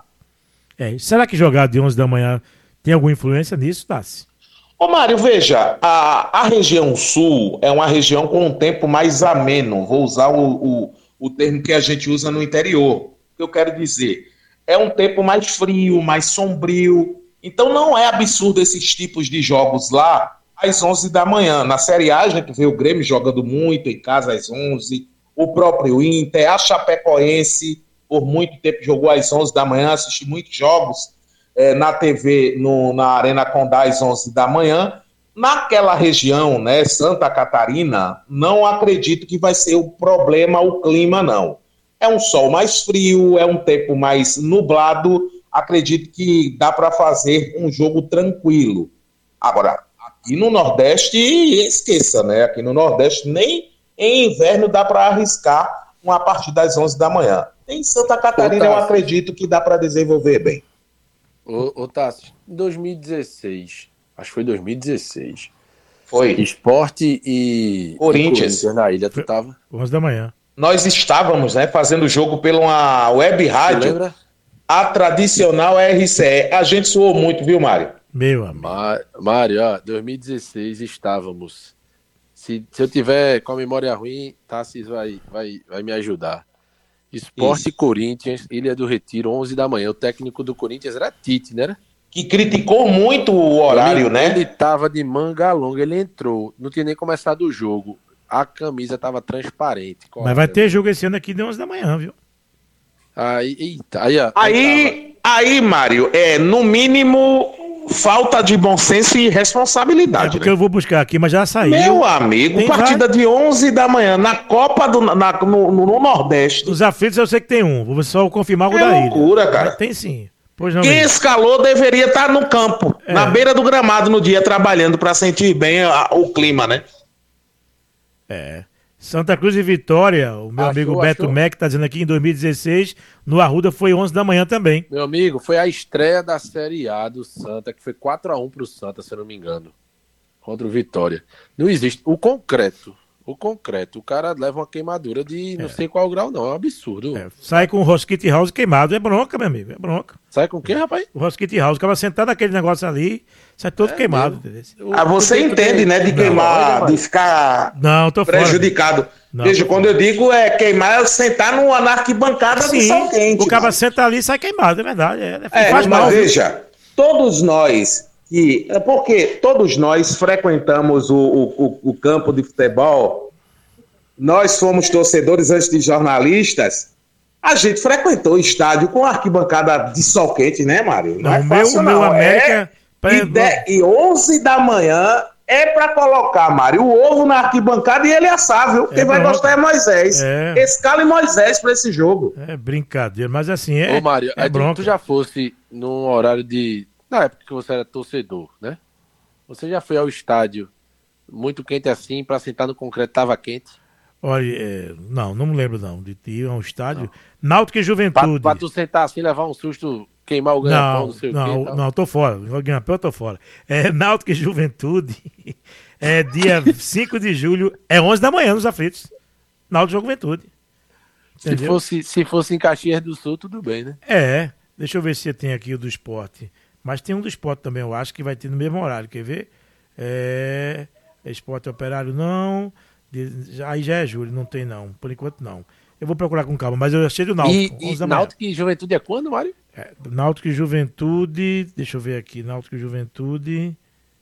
Speaker 7: É, será que jogar de onze da manhã tem alguma influência nisso, Tassi?
Speaker 11: Ô Mário, veja, a, a região sul é uma região com um tempo mais ameno, vou usar o, o, o termo que a gente usa no interior. O que eu quero dizer? É um tempo mais frio, mais sombrio. Então não é absurdo esses tipos de jogos lá às onze da manhã. Na Série A, a gente vê o Grêmio jogando muito em casa às onze, o próprio Inter, a Chapecoense, por muito tempo jogou às onze da manhã, assisti muitos jogos é, na T V, no, na Arena Condá às onze da manhã. Naquela região, né, Santa Catarina, não acredito que vai ser o problema o clima, não. É um sol mais frio, é um tempo mais nublado, acredito que dá para fazer um jogo tranquilo. Agora, aqui no Nordeste, esqueça, né? Aqui no Nordeste, nem em inverno dá para arriscar uma partida às onze da manhã. Em Santa Catarina, eu acredito que dá para desenvolver bem.
Speaker 12: Ô, ô Tassi, em dois mil e dezesseis, acho que foi dois mil e dezesseis.
Speaker 11: Foi.
Speaker 12: Sport e
Speaker 11: Corinthians.
Speaker 12: E Corinthians na ilha, tu tava?
Speaker 7: onze da manhã.
Speaker 11: Nós estávamos, né, fazendo o jogo pela uma web rádio.
Speaker 12: Lembra?
Speaker 11: A tradicional R C E. A gente suou muito, viu, Mário?
Speaker 7: Meu amigo.
Speaker 12: Mário, ó, dois mil e dezesseis estávamos. Se, se eu tiver com a memória ruim, Tassis vai, vai, vai me ajudar. Sport e Corinthians, Ilha do Retiro, onze da manhã. O técnico do Corinthians era Tite, né?
Speaker 11: Que criticou muito o horário,
Speaker 12: ele,
Speaker 11: né?
Speaker 12: Ele tava de manga longa, ele entrou, não tinha nem começado o jogo. A camisa tava transparente.
Speaker 7: Mas vai ter jogo esse ano aqui de onze da manhã, viu?
Speaker 12: Aí, eita, aí, ó,
Speaker 11: aí,
Speaker 12: aí,
Speaker 11: aí, Mário, é no mínimo falta de bom senso e responsabilidade.
Speaker 7: É porque
Speaker 11: né?
Speaker 7: eu vou buscar aqui, mas já saiu.
Speaker 11: Meu amigo,
Speaker 7: tem
Speaker 11: partida
Speaker 7: vários...
Speaker 11: de onze da manhã na Copa do na, no, no Nordeste.
Speaker 7: Os aflitos eu sei que tem um, vou só confirmar o
Speaker 11: é
Speaker 7: da ilha.
Speaker 11: loucura, cara.
Speaker 7: Mas tem sim. Pois não,
Speaker 11: Quem
Speaker 7: mesmo.
Speaker 11: escalou deveria estar no campo,
Speaker 7: É.
Speaker 11: na beira do gramado no dia, trabalhando para sentir bem a, o clima, né?
Speaker 7: É. Santa Cruz e Vitória, o meu
Speaker 12: Achou,
Speaker 7: amigo Beto
Speaker 12: achou.
Speaker 7: Mac tá dizendo aqui, em dois mil e dezesseis, no Arruda foi onze da manhã também.
Speaker 12: Meu amigo, foi a estreia da Série A do Santa, que foi quatro a um pro Santa, se eu não me engano. Contra o Vitória. Não existe. O concreto, o concreto, o cara leva uma queimadura de não sei qual grau, não. É um absurdo.
Speaker 7: É, sai com o Rosquite House queimado, é bronca, meu amigo, é bronca.
Speaker 12: Sai com quem, rapaz?
Speaker 7: O Rosquite House, ficava sentado naquele negócio ali, sai todo
Speaker 12: É
Speaker 7: queimado.
Speaker 12: mesmo.
Speaker 7: Entendeu?
Speaker 11: Ah, você entende, né, de
Speaker 7: Não,
Speaker 11: queimar,
Speaker 12: olha,
Speaker 11: de ficar
Speaker 7: Não, tô fora.
Speaker 11: prejudicado.
Speaker 7: Não,
Speaker 11: Veja,
Speaker 7: tô
Speaker 11: quando eu digo é queimar, é sentar numa na arquibancada de
Speaker 7: Sim,
Speaker 11: sol quente.
Speaker 7: o cara
Speaker 11: mano.
Speaker 7: senta ali e sai queimado, é verdade. É,
Speaker 11: É,
Speaker 7: faz
Speaker 11: mas
Speaker 7: mal. viu?
Speaker 11: veja, todos nós que. É porque todos nós frequentamos o, o, o, o campo de futebol, nós fomos torcedores antes de jornalistas. A gente frequentou o estádio com arquibancada de sol quente, né, Mário? Não,
Speaker 7: Não,
Speaker 11: é
Speaker 7: o meu,
Speaker 11: fácil,
Speaker 7: o meu
Speaker 11: não.
Speaker 7: América.
Speaker 11: É, e, de, e onze da manhã é pra colocar, Mário, o ovo na arquibancada e ele assar, viu? Quem
Speaker 7: É
Speaker 11: vai
Speaker 7: bronca.
Speaker 11: gostar é Moisés.
Speaker 7: É.
Speaker 11: Escala em Moisés pra esse jogo.
Speaker 7: É brincadeira, mas assim, é.
Speaker 12: Ô, Mário,
Speaker 7: é
Speaker 12: aí tu,
Speaker 7: bronca.
Speaker 12: tu já fosse num horário de... Na época que você era torcedor, né? Você já foi ao estádio muito quente assim, pra sentar no concreto, tava quente?
Speaker 7: Olha, é, não, não me lembro não, de ir a um estádio. Náutico e Juventude.
Speaker 12: Pra, pra tu sentar assim, levar um susto, queimar o ganha-pão,
Speaker 7: Não,
Speaker 12: não sei o
Speaker 7: não,
Speaker 12: quê. tal.
Speaker 7: não, tô fora. O ganha-pão eu tô fora. É Náutico e Juventude. É dia cinco de julho, é onze da manhã nos aflitos. Náutico e Juventude.
Speaker 12: Se
Speaker 7: Entendeu?
Speaker 12: fosse, se fosse em Caxias do Sul, tudo bem, né?
Speaker 7: É, deixa eu ver se tem aqui o do esporte. Mas tem um do esporte também, eu acho que vai ter no mesmo horário, quer ver? É, esporte operário não, de- aí já é julho, não tem não, por enquanto não. Eu vou procurar com calma, mas eu achei do Náutico,
Speaker 12: E, e
Speaker 7: onze da manhã.
Speaker 12: Náutico e Juventude é quando, Mário?
Speaker 7: É, Náutico e Juventude, deixa eu ver aqui, Náutico e Juventude,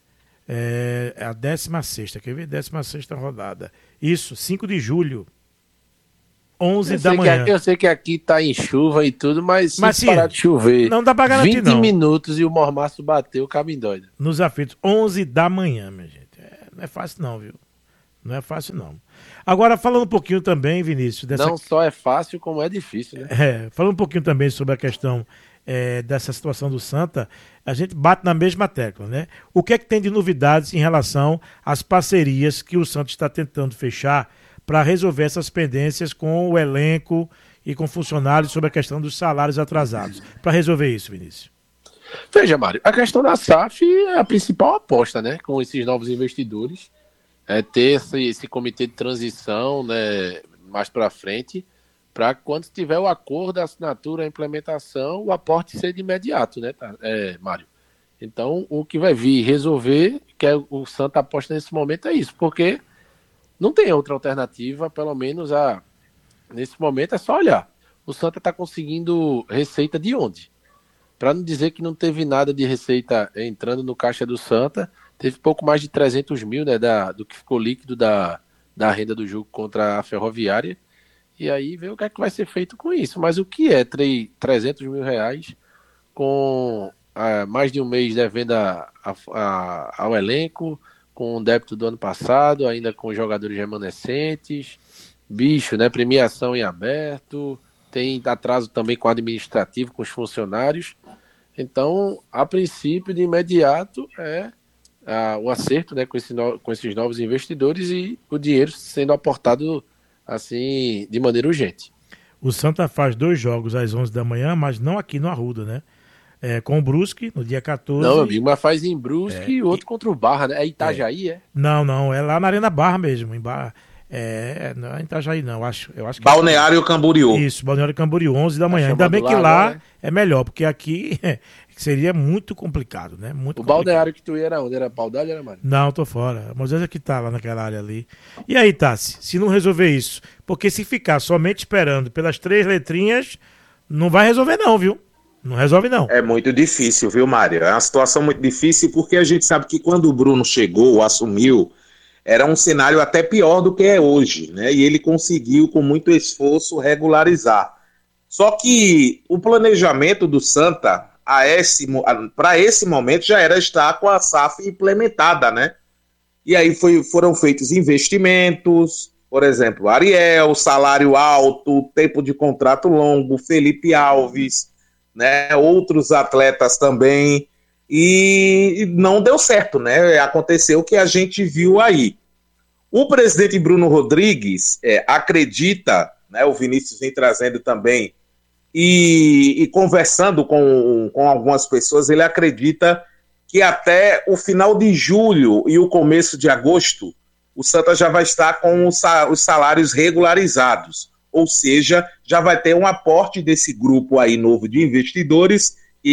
Speaker 7: é, é a décima sexta, quer ver? décima sexta rodada. Isso, cinco de julho. onze
Speaker 12: eu
Speaker 7: da
Speaker 12: sei
Speaker 7: manhã.
Speaker 12: Que, eu sei que aqui tá em chuva e tudo, mas se
Speaker 7: Mas, sim,
Speaker 12: parar de chover,
Speaker 7: não dá pra garantir,
Speaker 12: vinte
Speaker 7: não.
Speaker 12: minutos e o mormaço bateu o caminho doido.
Speaker 7: Nos aflitos, onze da manhã, minha gente. É, não é fácil não, viu? Não é fácil não. Agora, falando um pouquinho também, Vinícius... Dessa...
Speaker 12: Não só é fácil, como é difícil, né?
Speaker 7: É, falando um pouquinho também sobre a questão é, dessa situação do Santa, a gente bate na mesma tecla, né? O que é que tem de novidades em relação às parcerias que o Santa está tentando fechar para resolver essas pendências com o elenco e com funcionários sobre a questão dos salários atrasados? Para resolver isso, Vinícius.
Speaker 12: Veja, Mário, a questão da S A F é a principal aposta, né? Com esses novos investidores. É ter esse, esse comitê de transição, né, mais para frente, para quando tiver o acordo, a assinatura, a implementação, o aporte ser de imediato, né, tá? é, Mário? Então, o que vai vir resolver, que é o Santa aposta nesse momento, é isso, porque não tem outra alternativa, pelo menos a, nesse momento é só olhar. O Santa está conseguindo receita de onde? Para não dizer que não teve nada de receita entrando no caixa do Santa, teve pouco mais de trezentos mil, né, da, do que ficou líquido da, da renda do jogo contra a Ferroviária. E aí vê o que é que vai ser feito com isso. Mas o que é trezentos mil reais com ah, mais de um mês devendo a, a, a, ao elenco, com o débito do ano passado, ainda com jogadores remanescentes, bicho, né, premiação em aberto, tem atraso também com o administrativo, com os funcionários. Então, a princípio, de imediato, é ah, o acerto, né, com, esse no, com esses novos investidores e o dinheiro sendo aportado assim, de maneira urgente.
Speaker 7: O Santa faz dois jogos às onze da manhã, mas não aqui no Arruda, né? É, com o Brusque, no dia quatorze.
Speaker 12: Não, amigo, mas faz em Brusque
Speaker 7: é,
Speaker 12: e outro
Speaker 7: e...
Speaker 12: contra o Barra, né? É Itajaí, é? é?
Speaker 7: Não, não, é lá na Arena Barra mesmo, em Barra. É, não é Itajaí não, acho, eu acho que
Speaker 11: Balneário
Speaker 7: é...
Speaker 11: Camboriú.
Speaker 7: Isso, Balneário Camboriú, onze da manhã.
Speaker 12: Tá
Speaker 7: Ainda bem que
Speaker 12: lá,
Speaker 7: lá
Speaker 12: né?
Speaker 7: É melhor, porque aqui seria muito complicado, né? Muito
Speaker 12: o
Speaker 7: complicado.
Speaker 12: Balneário que tu ia era onde? Era Paudalho ou era Mário?
Speaker 7: Não, tô fora. Mas é que tá lá naquela área ali. E aí, Tassi, se não resolver isso, porque se ficar somente esperando pelas três letrinhas, não vai resolver não, viu? Não resolve não.
Speaker 11: É muito difícil, viu, Mário? É uma situação muito difícil porque a gente sabe que quando o Bruno chegou, assumiu, era um cenário até pior do que é hoje, né? E ele conseguiu, com muito esforço, regularizar. Só que o planejamento do Santa, para esse momento, já era estar com a S A F implementada, né? E aí foi, foram feitos investimentos, por exemplo, Ariel, salário alto, tempo de contrato longo, Felipe Alves, né? Outros atletas também. E não deu certo, né? Aconteceu o que a gente viu aí. O presidente Bruno Rodrigues é, acredita, né, o Vinícius vem trazendo também, e, e conversando com, com algumas pessoas, ele acredita que até o final de julho e o começo de agosto, o Santa já vai estar com os salários regularizados. Ou seja, já vai ter um aporte desse grupo aí novo de investidores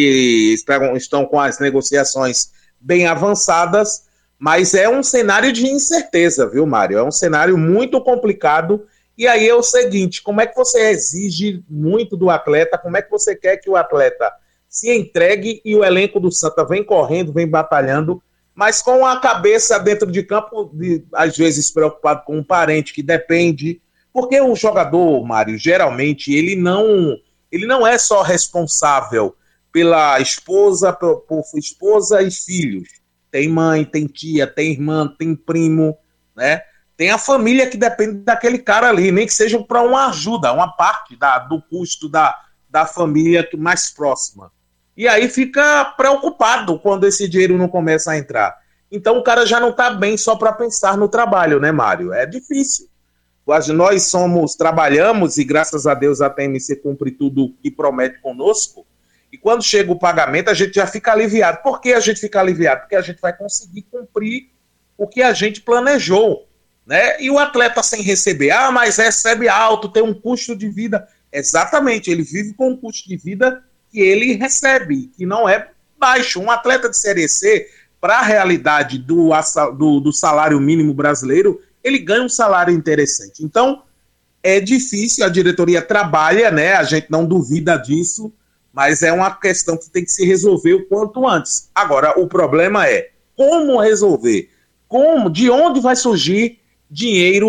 Speaker 11: e estão, estão com as negociações bem avançadas, mas é um cenário de incerteza, viu, Mário? É um cenário muito complicado. E aí é o seguinte, como é que você exige muito do atleta, como é que você quer que o atleta se entregue e o elenco do Santa vem correndo, vem batalhando, mas com a cabeça dentro de campo, de, às vezes preocupado com um parente que depende, porque o jogador, Mário, geralmente, ele não, ele não é só responsável pela esposa, por, por esposa e filhos. Tem mãe, tem tia, tem irmã, tem primo, né? Tem a família que depende daquele cara ali, nem que seja para uma ajuda, uma parte da, do custo da, da família mais próxima. E aí fica preocupado quando esse dinheiro não começa a entrar. Então o cara já não está bem só para pensar no trabalho, né, Mário? É difícil. Nós somos, trabalhamos e graças a Deus a T M C cumpre tudo que promete conosco. E quando chega o pagamento, a gente já fica aliviado. Por que a gente fica aliviado? Porque a gente vai conseguir cumprir o que a gente planejou, né? E o atleta sem receber, ah, mas recebe alto, tem um custo de vida. Exatamente, ele vive com um custo de vida que ele recebe, que não é baixo. Um atleta de Série C, para a realidade do, do, do salário mínimo brasileiro, ele ganha um salário interessante. Então, é difícil, a diretoria trabalha, né? A gente não duvida disso, mas é uma questão que tem que se resolver o quanto antes. Agora, o problema é como resolver, como, de onde vai surgir dinheiro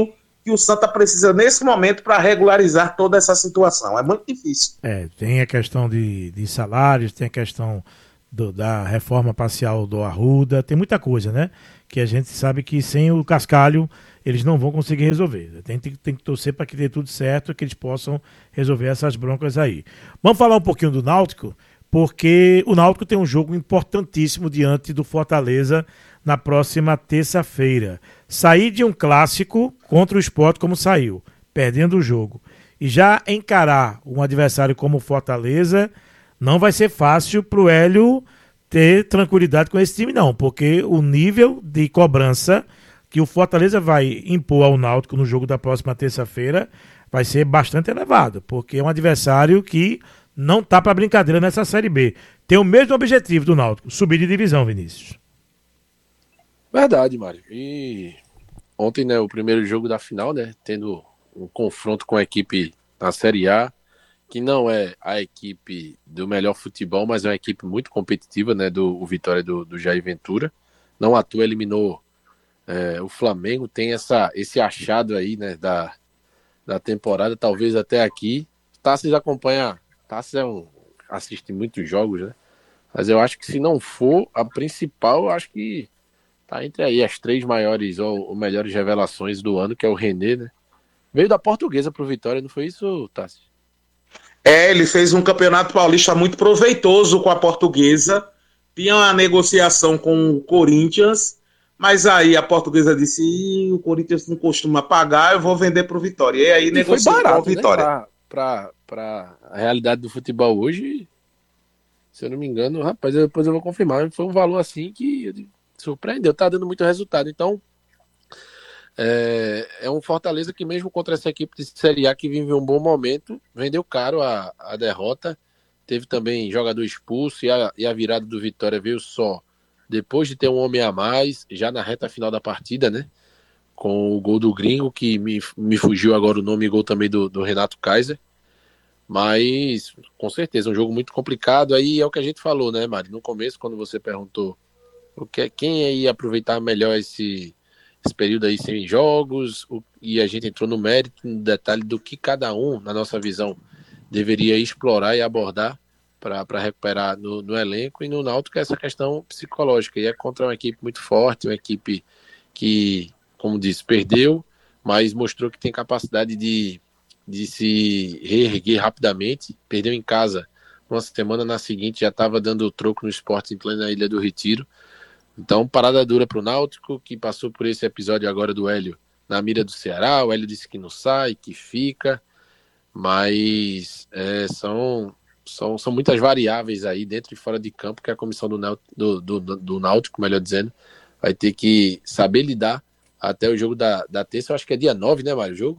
Speaker 11: que o Santa precisa nesse momento para regularizar toda essa situação. É muito difícil.
Speaker 7: É, tem a questão de, de salários, tem a questão do, da reforma parcial do Arruda, tem muita coisa, né? Que a gente sabe que sem o cascalho eles não vão conseguir resolver. Tem, tem, tem que torcer para que dê tudo certo, que eles possam resolver essas broncas aí. Vamos falar um pouquinho do Náutico, porque o Náutico tem um jogo importantíssimo diante do Fortaleza na próxima terça-feira. Sair de um clássico contra o Sport como saiu, perdendo o jogo, e já encarar um adversário como o Fortaleza, não vai ser fácil para o Hélio ter tranquilidade com esse time, não, porque o nível de cobrança que o Fortaleza vai impor ao Náutico no jogo da próxima terça-feira vai ser bastante elevado, porque é um adversário que não tá para brincadeira nessa Série B. Tem o mesmo objetivo do Náutico, subir de divisão, Vinícius.
Speaker 12: Verdade, Mário. E ontem, né, o primeiro jogo da final, né, tendo um confronto com a equipe na Série A, que não é a equipe do melhor futebol, mas é uma equipe muito competitiva, né, do o Vitória do, do Jair Ventura. Não à toa eliminou é, o Flamengo, tem essa, esse achado aí, né, da, da temporada, talvez até aqui. Tassis acompanha, Tassis é um, assiste muitos jogos, né, mas eu acho que se não for a principal, eu acho que tá entre aí as três maiores ou, ou melhores revelações do ano, que é o René, né, veio da Portuguesa pro Vitória, não foi isso, Tassis?
Speaker 11: É, ele fez um campeonato paulista muito proveitoso com a Portuguesa, tinha uma negociação com o Corinthians, mas aí a Portuguesa disse, o Corinthians não costuma pagar, eu vou vender pro Vitória. E aí e negociou foi barato, com o Vitória.
Speaker 12: Né? Pra, pra, pra a realidade do futebol hoje, se eu não me engano, rapaz, depois eu vou confirmar, foi um valor assim que surpreendeu, tá dando muito resultado. Então, é, é um Fortaleza que mesmo contra essa equipe de Série A que vive um bom momento, vendeu caro a, a derrota, teve também jogador expulso e a, e a virada do Vitória veio só depois de ter um homem a mais, já na reta final da partida, né, com o gol do Gringo, que me, me fugiu agora o nome, e gol também do, do Renato Kaiser, mas com certeza um jogo muito complicado. Aí é o que a gente falou, né, Mari, no começo, quando você perguntou o que, quem ia aproveitar melhor esse esse período aí sem jogos, o, e a gente entrou no mérito, no detalhe do que cada um, na nossa visão, deveria explorar e abordar para recuperar no, no elenco, e no Náutico é essa questão psicológica, e é contra uma equipe muito forte, uma equipe que, como disse, perdeu, mas mostrou que tem capacidade de, de se reerguer rapidamente, perdeu em casa uma semana, na seguinte já estava dando troco no Sport em plena Ilha do Retiro. Então, parada dura para o Náutico, que passou por esse episódio agora do Hélio na mira do Ceará. O Hélio disse que não sai, que fica, mas é, são, são, são muitas variáveis aí dentro e fora de campo que a comissão do, do, do, do Náutico, melhor dizendo, vai ter que saber lidar até o jogo da, da terça. Eu acho que é dia nove, né, Mário, o jogo?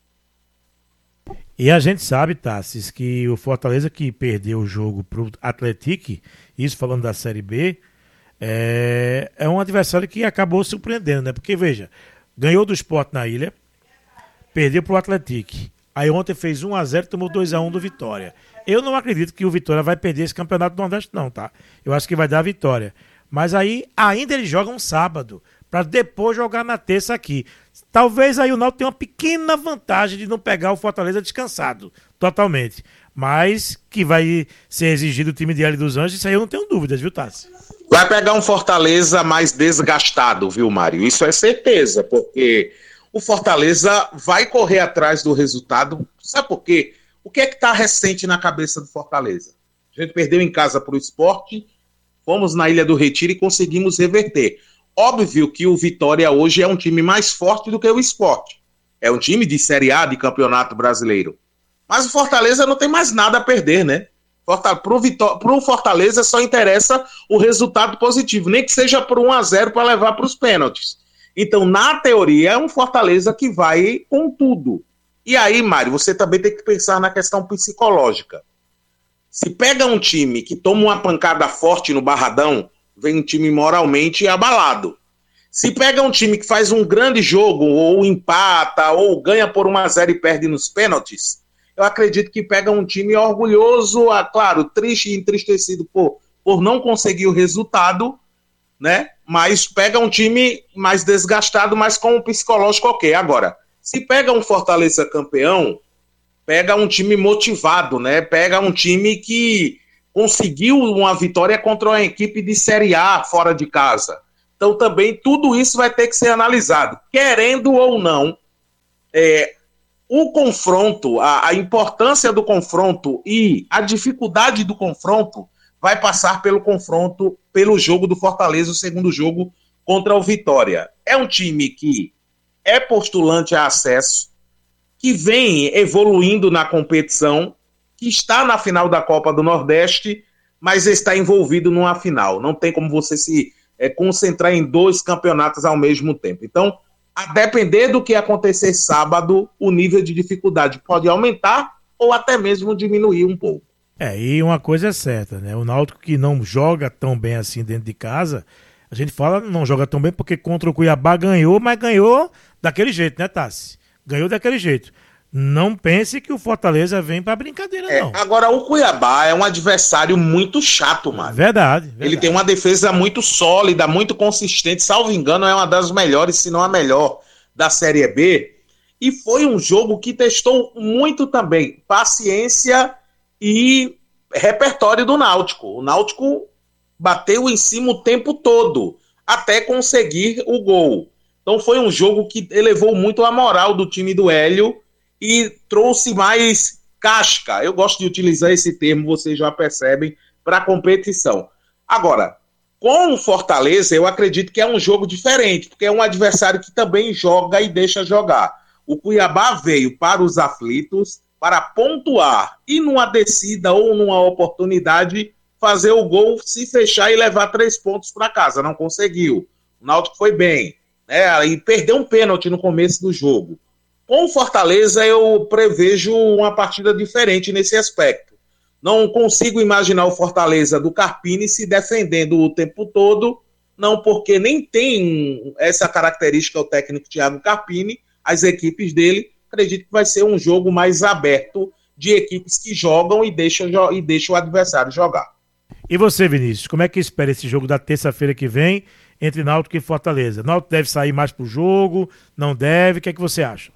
Speaker 7: E a gente sabe, Tassis, que o Fortaleza que perdeu o jogo para o Atlético, isso falando da Série B, É, é um adversário que acabou surpreendendo, né? Porque, veja, ganhou do Sport na ilha, perdeu pro Atlético. Aí ontem fez um a zero e tomou dois a um do Vitória. Eu não acredito que o Vitória vai perder esse campeonato do Nordeste, não, tá? Eu acho que vai dar a vitória. Mas aí, ainda eles jogam sábado, para depois jogar na terça aqui. Talvez aí o Náutico tenha uma pequena vantagem de não pegar o Fortaleza descansado, totalmente. Mas que vai ser exigido o time de Hélio dos Anjos, isso aí eu não tenho dúvidas, viu, Tassi?
Speaker 11: Vai pegar um Fortaleza mais desgastado, viu, Mário? Isso é certeza, porque o Fortaleza vai correr atrás do resultado. Sabe por quê? O que é que está recente na cabeça do Fortaleza? A gente perdeu em casa para o Sport, fomos na Ilha do Retiro e conseguimos reverter. Óbvio que o Vitória hoje é um time mais forte do que o Sport. É um time de Série A, de Campeonato Brasileiro. Mas o Fortaleza não tem mais nada a perder, né? Para o Fortaleza só interessa o resultado positivo, nem que seja por um a zero para levar para os pênaltis. Então, na teoria, é um Fortaleza que vai com tudo. E aí, Mário, você também tem que pensar na questão psicológica. Se pega um time que toma uma pancada forte no Barradão, vem um time moralmente abalado. Se pega um time que faz um grande jogo, ou empata, ou ganha por um a zero e perde nos pênaltis, eu acredito que pega um time orgulhoso, ah, claro, triste e entristecido por, por não conseguir o resultado, né? Mas pega um time mais desgastado, mas com um psicológico ok. Agora, Se pega um Fortaleza campeão, pega um time motivado, né? Pega um time que conseguiu uma vitória contra uma equipe de Série A fora de casa. Então também tudo isso vai ter que ser analisado. Querendo ou não, é, o confronto, a, a importância do confronto e a dificuldade do confronto vai passar pelo confronto, pelo jogo do Fortaleza, o segundo jogo contra o Vitória. É um time que é postulante a acesso, que vem evoluindo na competição, que está na final da Copa do Nordeste, mas está envolvido numa final. Não tem como você se é, concentrar em dois campeonatos ao mesmo tempo. Então, a depender do que acontecer sábado, o nível de dificuldade pode aumentar ou até mesmo diminuir um pouco.
Speaker 7: É, e uma coisa é certa, né? O Náutico que não joga tão bem assim dentro de casa, a gente fala não joga tão bem porque contra o Cuiabá ganhou, mas ganhou daquele jeito, né, Tassi? Ganhou daquele jeito. Não pense que o Fortaleza vem pra brincadeira,
Speaker 11: É,
Speaker 7: não.
Speaker 11: agora, o Cuiabá é um adversário muito chato, mano.
Speaker 7: Verdade, verdade.
Speaker 11: Ele tem uma defesa muito sólida, muito consistente. Salvo engano, é uma das melhores, se não a melhor, da Série B. E foi um jogo que testou muito também paciência e repertório do Náutico. O Náutico bateu em cima o tempo todo, até conseguir o gol. Então foi um jogo que elevou muito a moral do time do Hélio e trouxe mais casca. Eu gosto de utilizar esse termo, vocês já percebem, para a competição. Agora, com o Fortaleza, eu acredito que é um jogo diferente, porque é um adversário que também joga e deixa jogar. O Cuiabá veio para os aflitos, para pontuar e numa descida ou numa oportunidade fazer o gol, se fechar e levar três pontos para casa. Não conseguiu. O Náutico foi bem, né? E perdeu um pênalti no começo do jogo. Com o Fortaleza, eu prevejo uma partida diferente nesse aspecto. Não consigo imaginar o Fortaleza do Carpini se defendendo o tempo todo, não porque nem tem essa característica o técnico Thiago Carpini, as equipes dele, acredito que vai ser um jogo mais aberto de equipes que jogam e deixam, e deixam o adversário jogar.
Speaker 7: E você, Vinícius, como é que espera esse jogo da terça-feira que vem entre Náutico e Fortaleza? Náutico deve sair mais pro jogo? Não deve? O que é que você acha?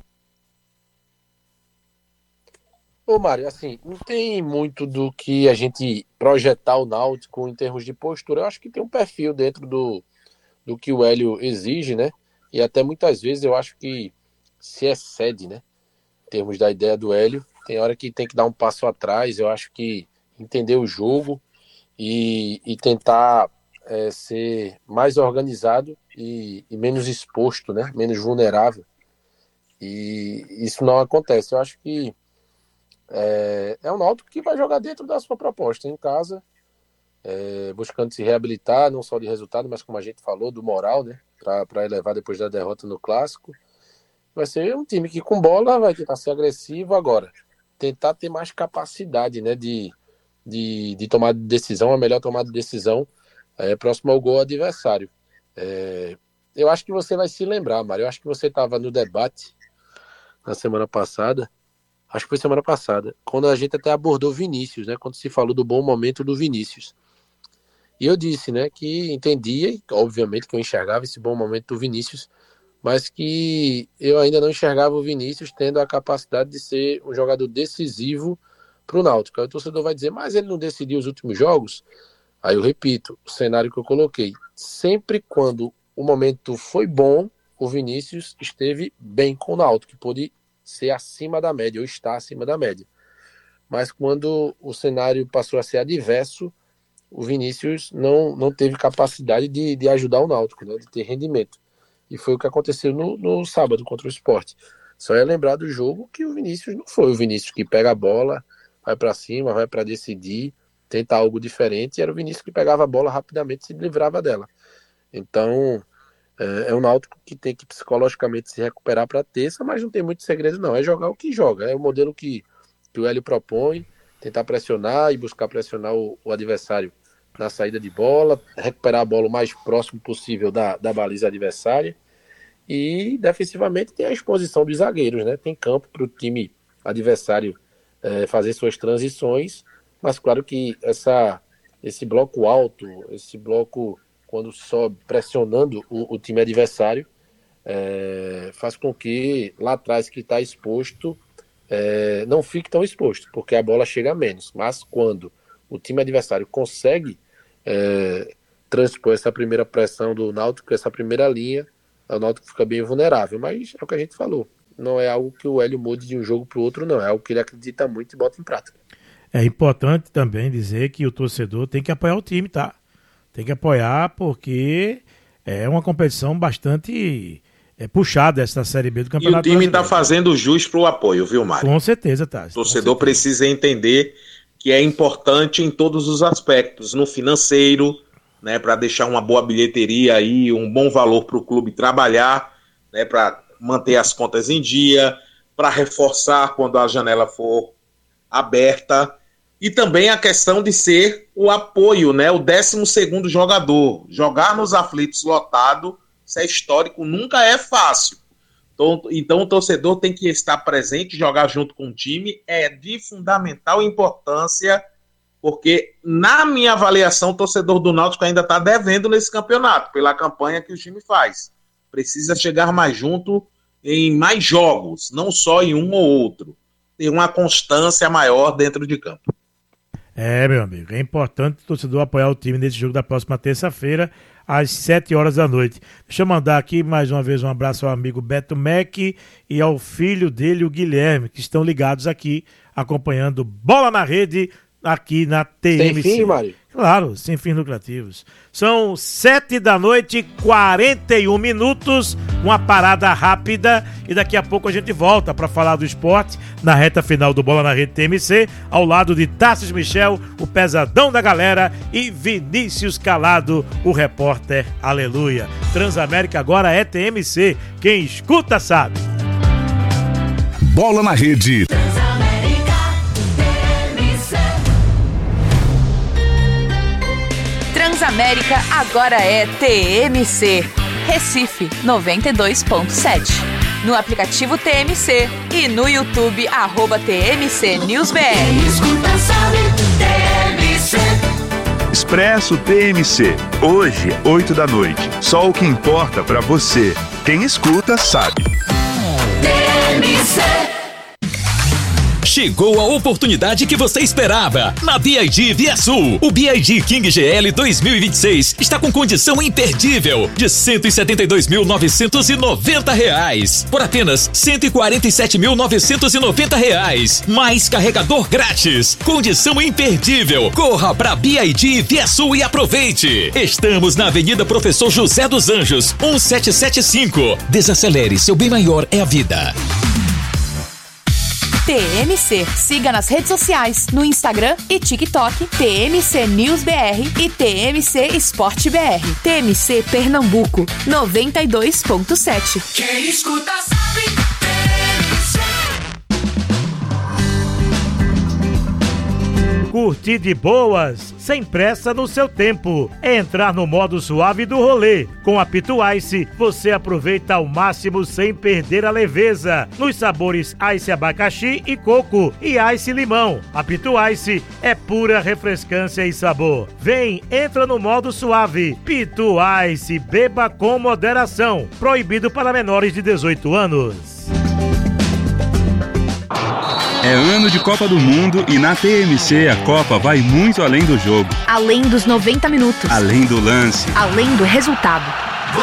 Speaker 12: Ô, Mário, assim, não tem muito do que a gente projetar o Náutico em termos de postura. Eu acho que tem um perfil dentro do, do que o Hélio exige, né? E até muitas vezes eu acho que se excede, né? Em termos da ideia do Hélio. Tem hora que tem que dar um passo atrás. Eu acho que entender o jogo e, e tentar é, ser mais organizado e, e menos exposto, né? Menos vulnerável. E isso não acontece. Eu acho que É, é um Náutico que vai jogar dentro da sua proposta, em casa, é, buscando se reabilitar, não só de resultado, mas como a gente falou, do moral, né, para elevar depois da derrota no Clássico. Vai ser um time que com bola vai tentar ser agressivo agora, tentar ter mais capacidade, né, de, de, de tomar decisão, a melhor tomada de decisão é, próximo ao gol adversário. É, eu acho que você vai se lembrar, Mário, eu acho que você estava no debate na semana passada, acho que foi semana passada, quando a gente até abordou Vinícius, né? Quando se falou do bom momento do Vinícius. E eu disse, né, que entendia, obviamente que eu enxergava esse bom momento do Vinícius, mas que eu ainda não enxergava o Vinícius tendo a capacidade de ser um jogador decisivo para o Náutico. Aí o torcedor vai dizer, mas ele não decidiu os últimos jogos? Aí eu repito, o cenário que eu coloquei. Sempre quando o momento foi bom, o Vinícius esteve bem com o Náutico, que pôde ser acima da média, ou estar acima da média. Mas quando o cenário passou a ser adverso, o Vinícius não, não teve capacidade de, de ajudar o Náutico, né, de ter rendimento. E foi o que aconteceu no, no sábado contra o Sport. Só é lembrar do jogo que o Vinícius não foi o Vinícius que pega a bola, vai para cima, vai para decidir, tenta algo diferente, era o Vinícius que pegava a bola rapidamente e se livrava dela. Então, é um Náutico que tem que psicologicamente se recuperar para terça, mas não tem muito segredo não, é jogar o que joga, é o modelo que, que o Hélio propõe, tentar pressionar e buscar pressionar o, o adversário na saída de bola, recuperar a bola o mais próximo possível da, da baliza adversária e defensivamente tem a exposição dos zagueiros, né? Tem campo para o time adversário é, fazer suas transições, mas claro que essa, esse bloco alto, esse bloco quando sobe pressionando o, o time adversário, é, faz com que lá atrás que está exposto é, não fique tão exposto, porque a bola chega a menos. Mas quando o time adversário consegue é, transpor essa primeira pressão do Náutico, essa primeira linha, o Náutico fica bem vulnerável. Mas é o que a gente falou, não é algo que o Hélio mude de um jogo para o outro, não. É algo que ele acredita muito e bota em prática. É importante também dizer que o torcedor tem que apoiar o time, tá? Tem que apoiar porque é uma competição bastante é, puxada essa Série B do Campeonato
Speaker 11: Brasileiro. E o time está
Speaker 12: Brasileiro.
Speaker 11: fazendo jus pro apoio, viu, Mário?
Speaker 12: Com certeza, tá.
Speaker 11: O torcedor precisa entender que é importante em todos os aspectos, no financeiro, né, para deixar uma boa bilheteria aí, um bom valor para o clube trabalhar, né, para manter as contas em dia, para reforçar quando a janela for aberta, e também a questão de ser o apoio, né, o décimo segundo jogador. Jogar nos aflitos lotado, isso é histórico, nunca é fácil. Então, então o torcedor tem que estar presente, jogar junto com o time, é de fundamental importância, porque na minha avaliação o torcedor do Náutico ainda está devendo nesse campeonato, pela campanha que o time faz. Precisa chegar mais junto em mais jogos, não só em um ou outro. Ter uma constância maior dentro de campo.
Speaker 7: É, meu amigo, é importante o torcedor apoiar o time nesse jogo da próxima terça-feira, às sete horas da noite. Deixa eu mandar aqui mais uma vez um abraço ao amigo Beto Mac e ao filho dele, o Guilherme, que estão ligados aqui, acompanhando Bola na Rede, aqui na T M C.
Speaker 12: Sem fim, Mário?
Speaker 7: Claro, sem fins lucrativos. São sete da noite, quarenta e um minutos, uma parada rápida e daqui a pouco a gente volta para falar do esporte na reta final do Bola na Rede T M C, ao lado de Tassos Michel, o pesadão da galera, e Vinícius Calado, o repórter Aleluia. Transamérica agora é T M C, quem escuta sabe.
Speaker 1: Bola na Rede.
Speaker 10: Transamérica agora é T M C. Recife noventa e dois ponto sete. No aplicativo T M C e no YouTube, arroba T M C News B R.
Speaker 4: Escuta, sabe, T M C.
Speaker 13: Expresso T M C. Hoje, oito da noite. Só o que importa pra você. Quem escuta, sabe.
Speaker 4: T M C.
Speaker 8: Chegou a oportunidade que você esperava. Na B I D Via Sul, o B I D King G L dois mil e vinte e seis está com condição imperdível de cento e setenta e dois mil novecentos e noventa reais por apenas cento e quarenta e sete mil novecentos e noventa reais, mais carregador grátis. Condição imperdível. Corra para B I D Via Sul e aproveite. Estamos na Avenida Professor José dos Anjos, mil setecentos e setenta e cinco. Desacelere, seu bem maior é a vida.
Speaker 10: T M C. Siga nas redes sociais, no Instagram e TikTok, T M C News B R e T M C Esporte B R. T M C Pernambuco, noventa e dois ponto sete.
Speaker 4: Quem escuta sabe, T M C.
Speaker 7: Curtir de boas, sem pressa no seu tempo. É entrar no modo suave do rolê. Com a Pitu Ice, você aproveita ao máximo sem perder a leveza. Nos sabores Ice Abacaxi e Coco e Ice Limão. A Pitu Ice é pura refrescância e sabor. Vem, entra no modo suave. Pitu Ice, beba com moderação. Proibido para menores de dezoito anos.
Speaker 13: É ano de Copa do Mundo e na T M C a Copa vai muito além do jogo.
Speaker 10: Além dos noventa minutos.
Speaker 13: Além do lance.
Speaker 10: Além do resultado.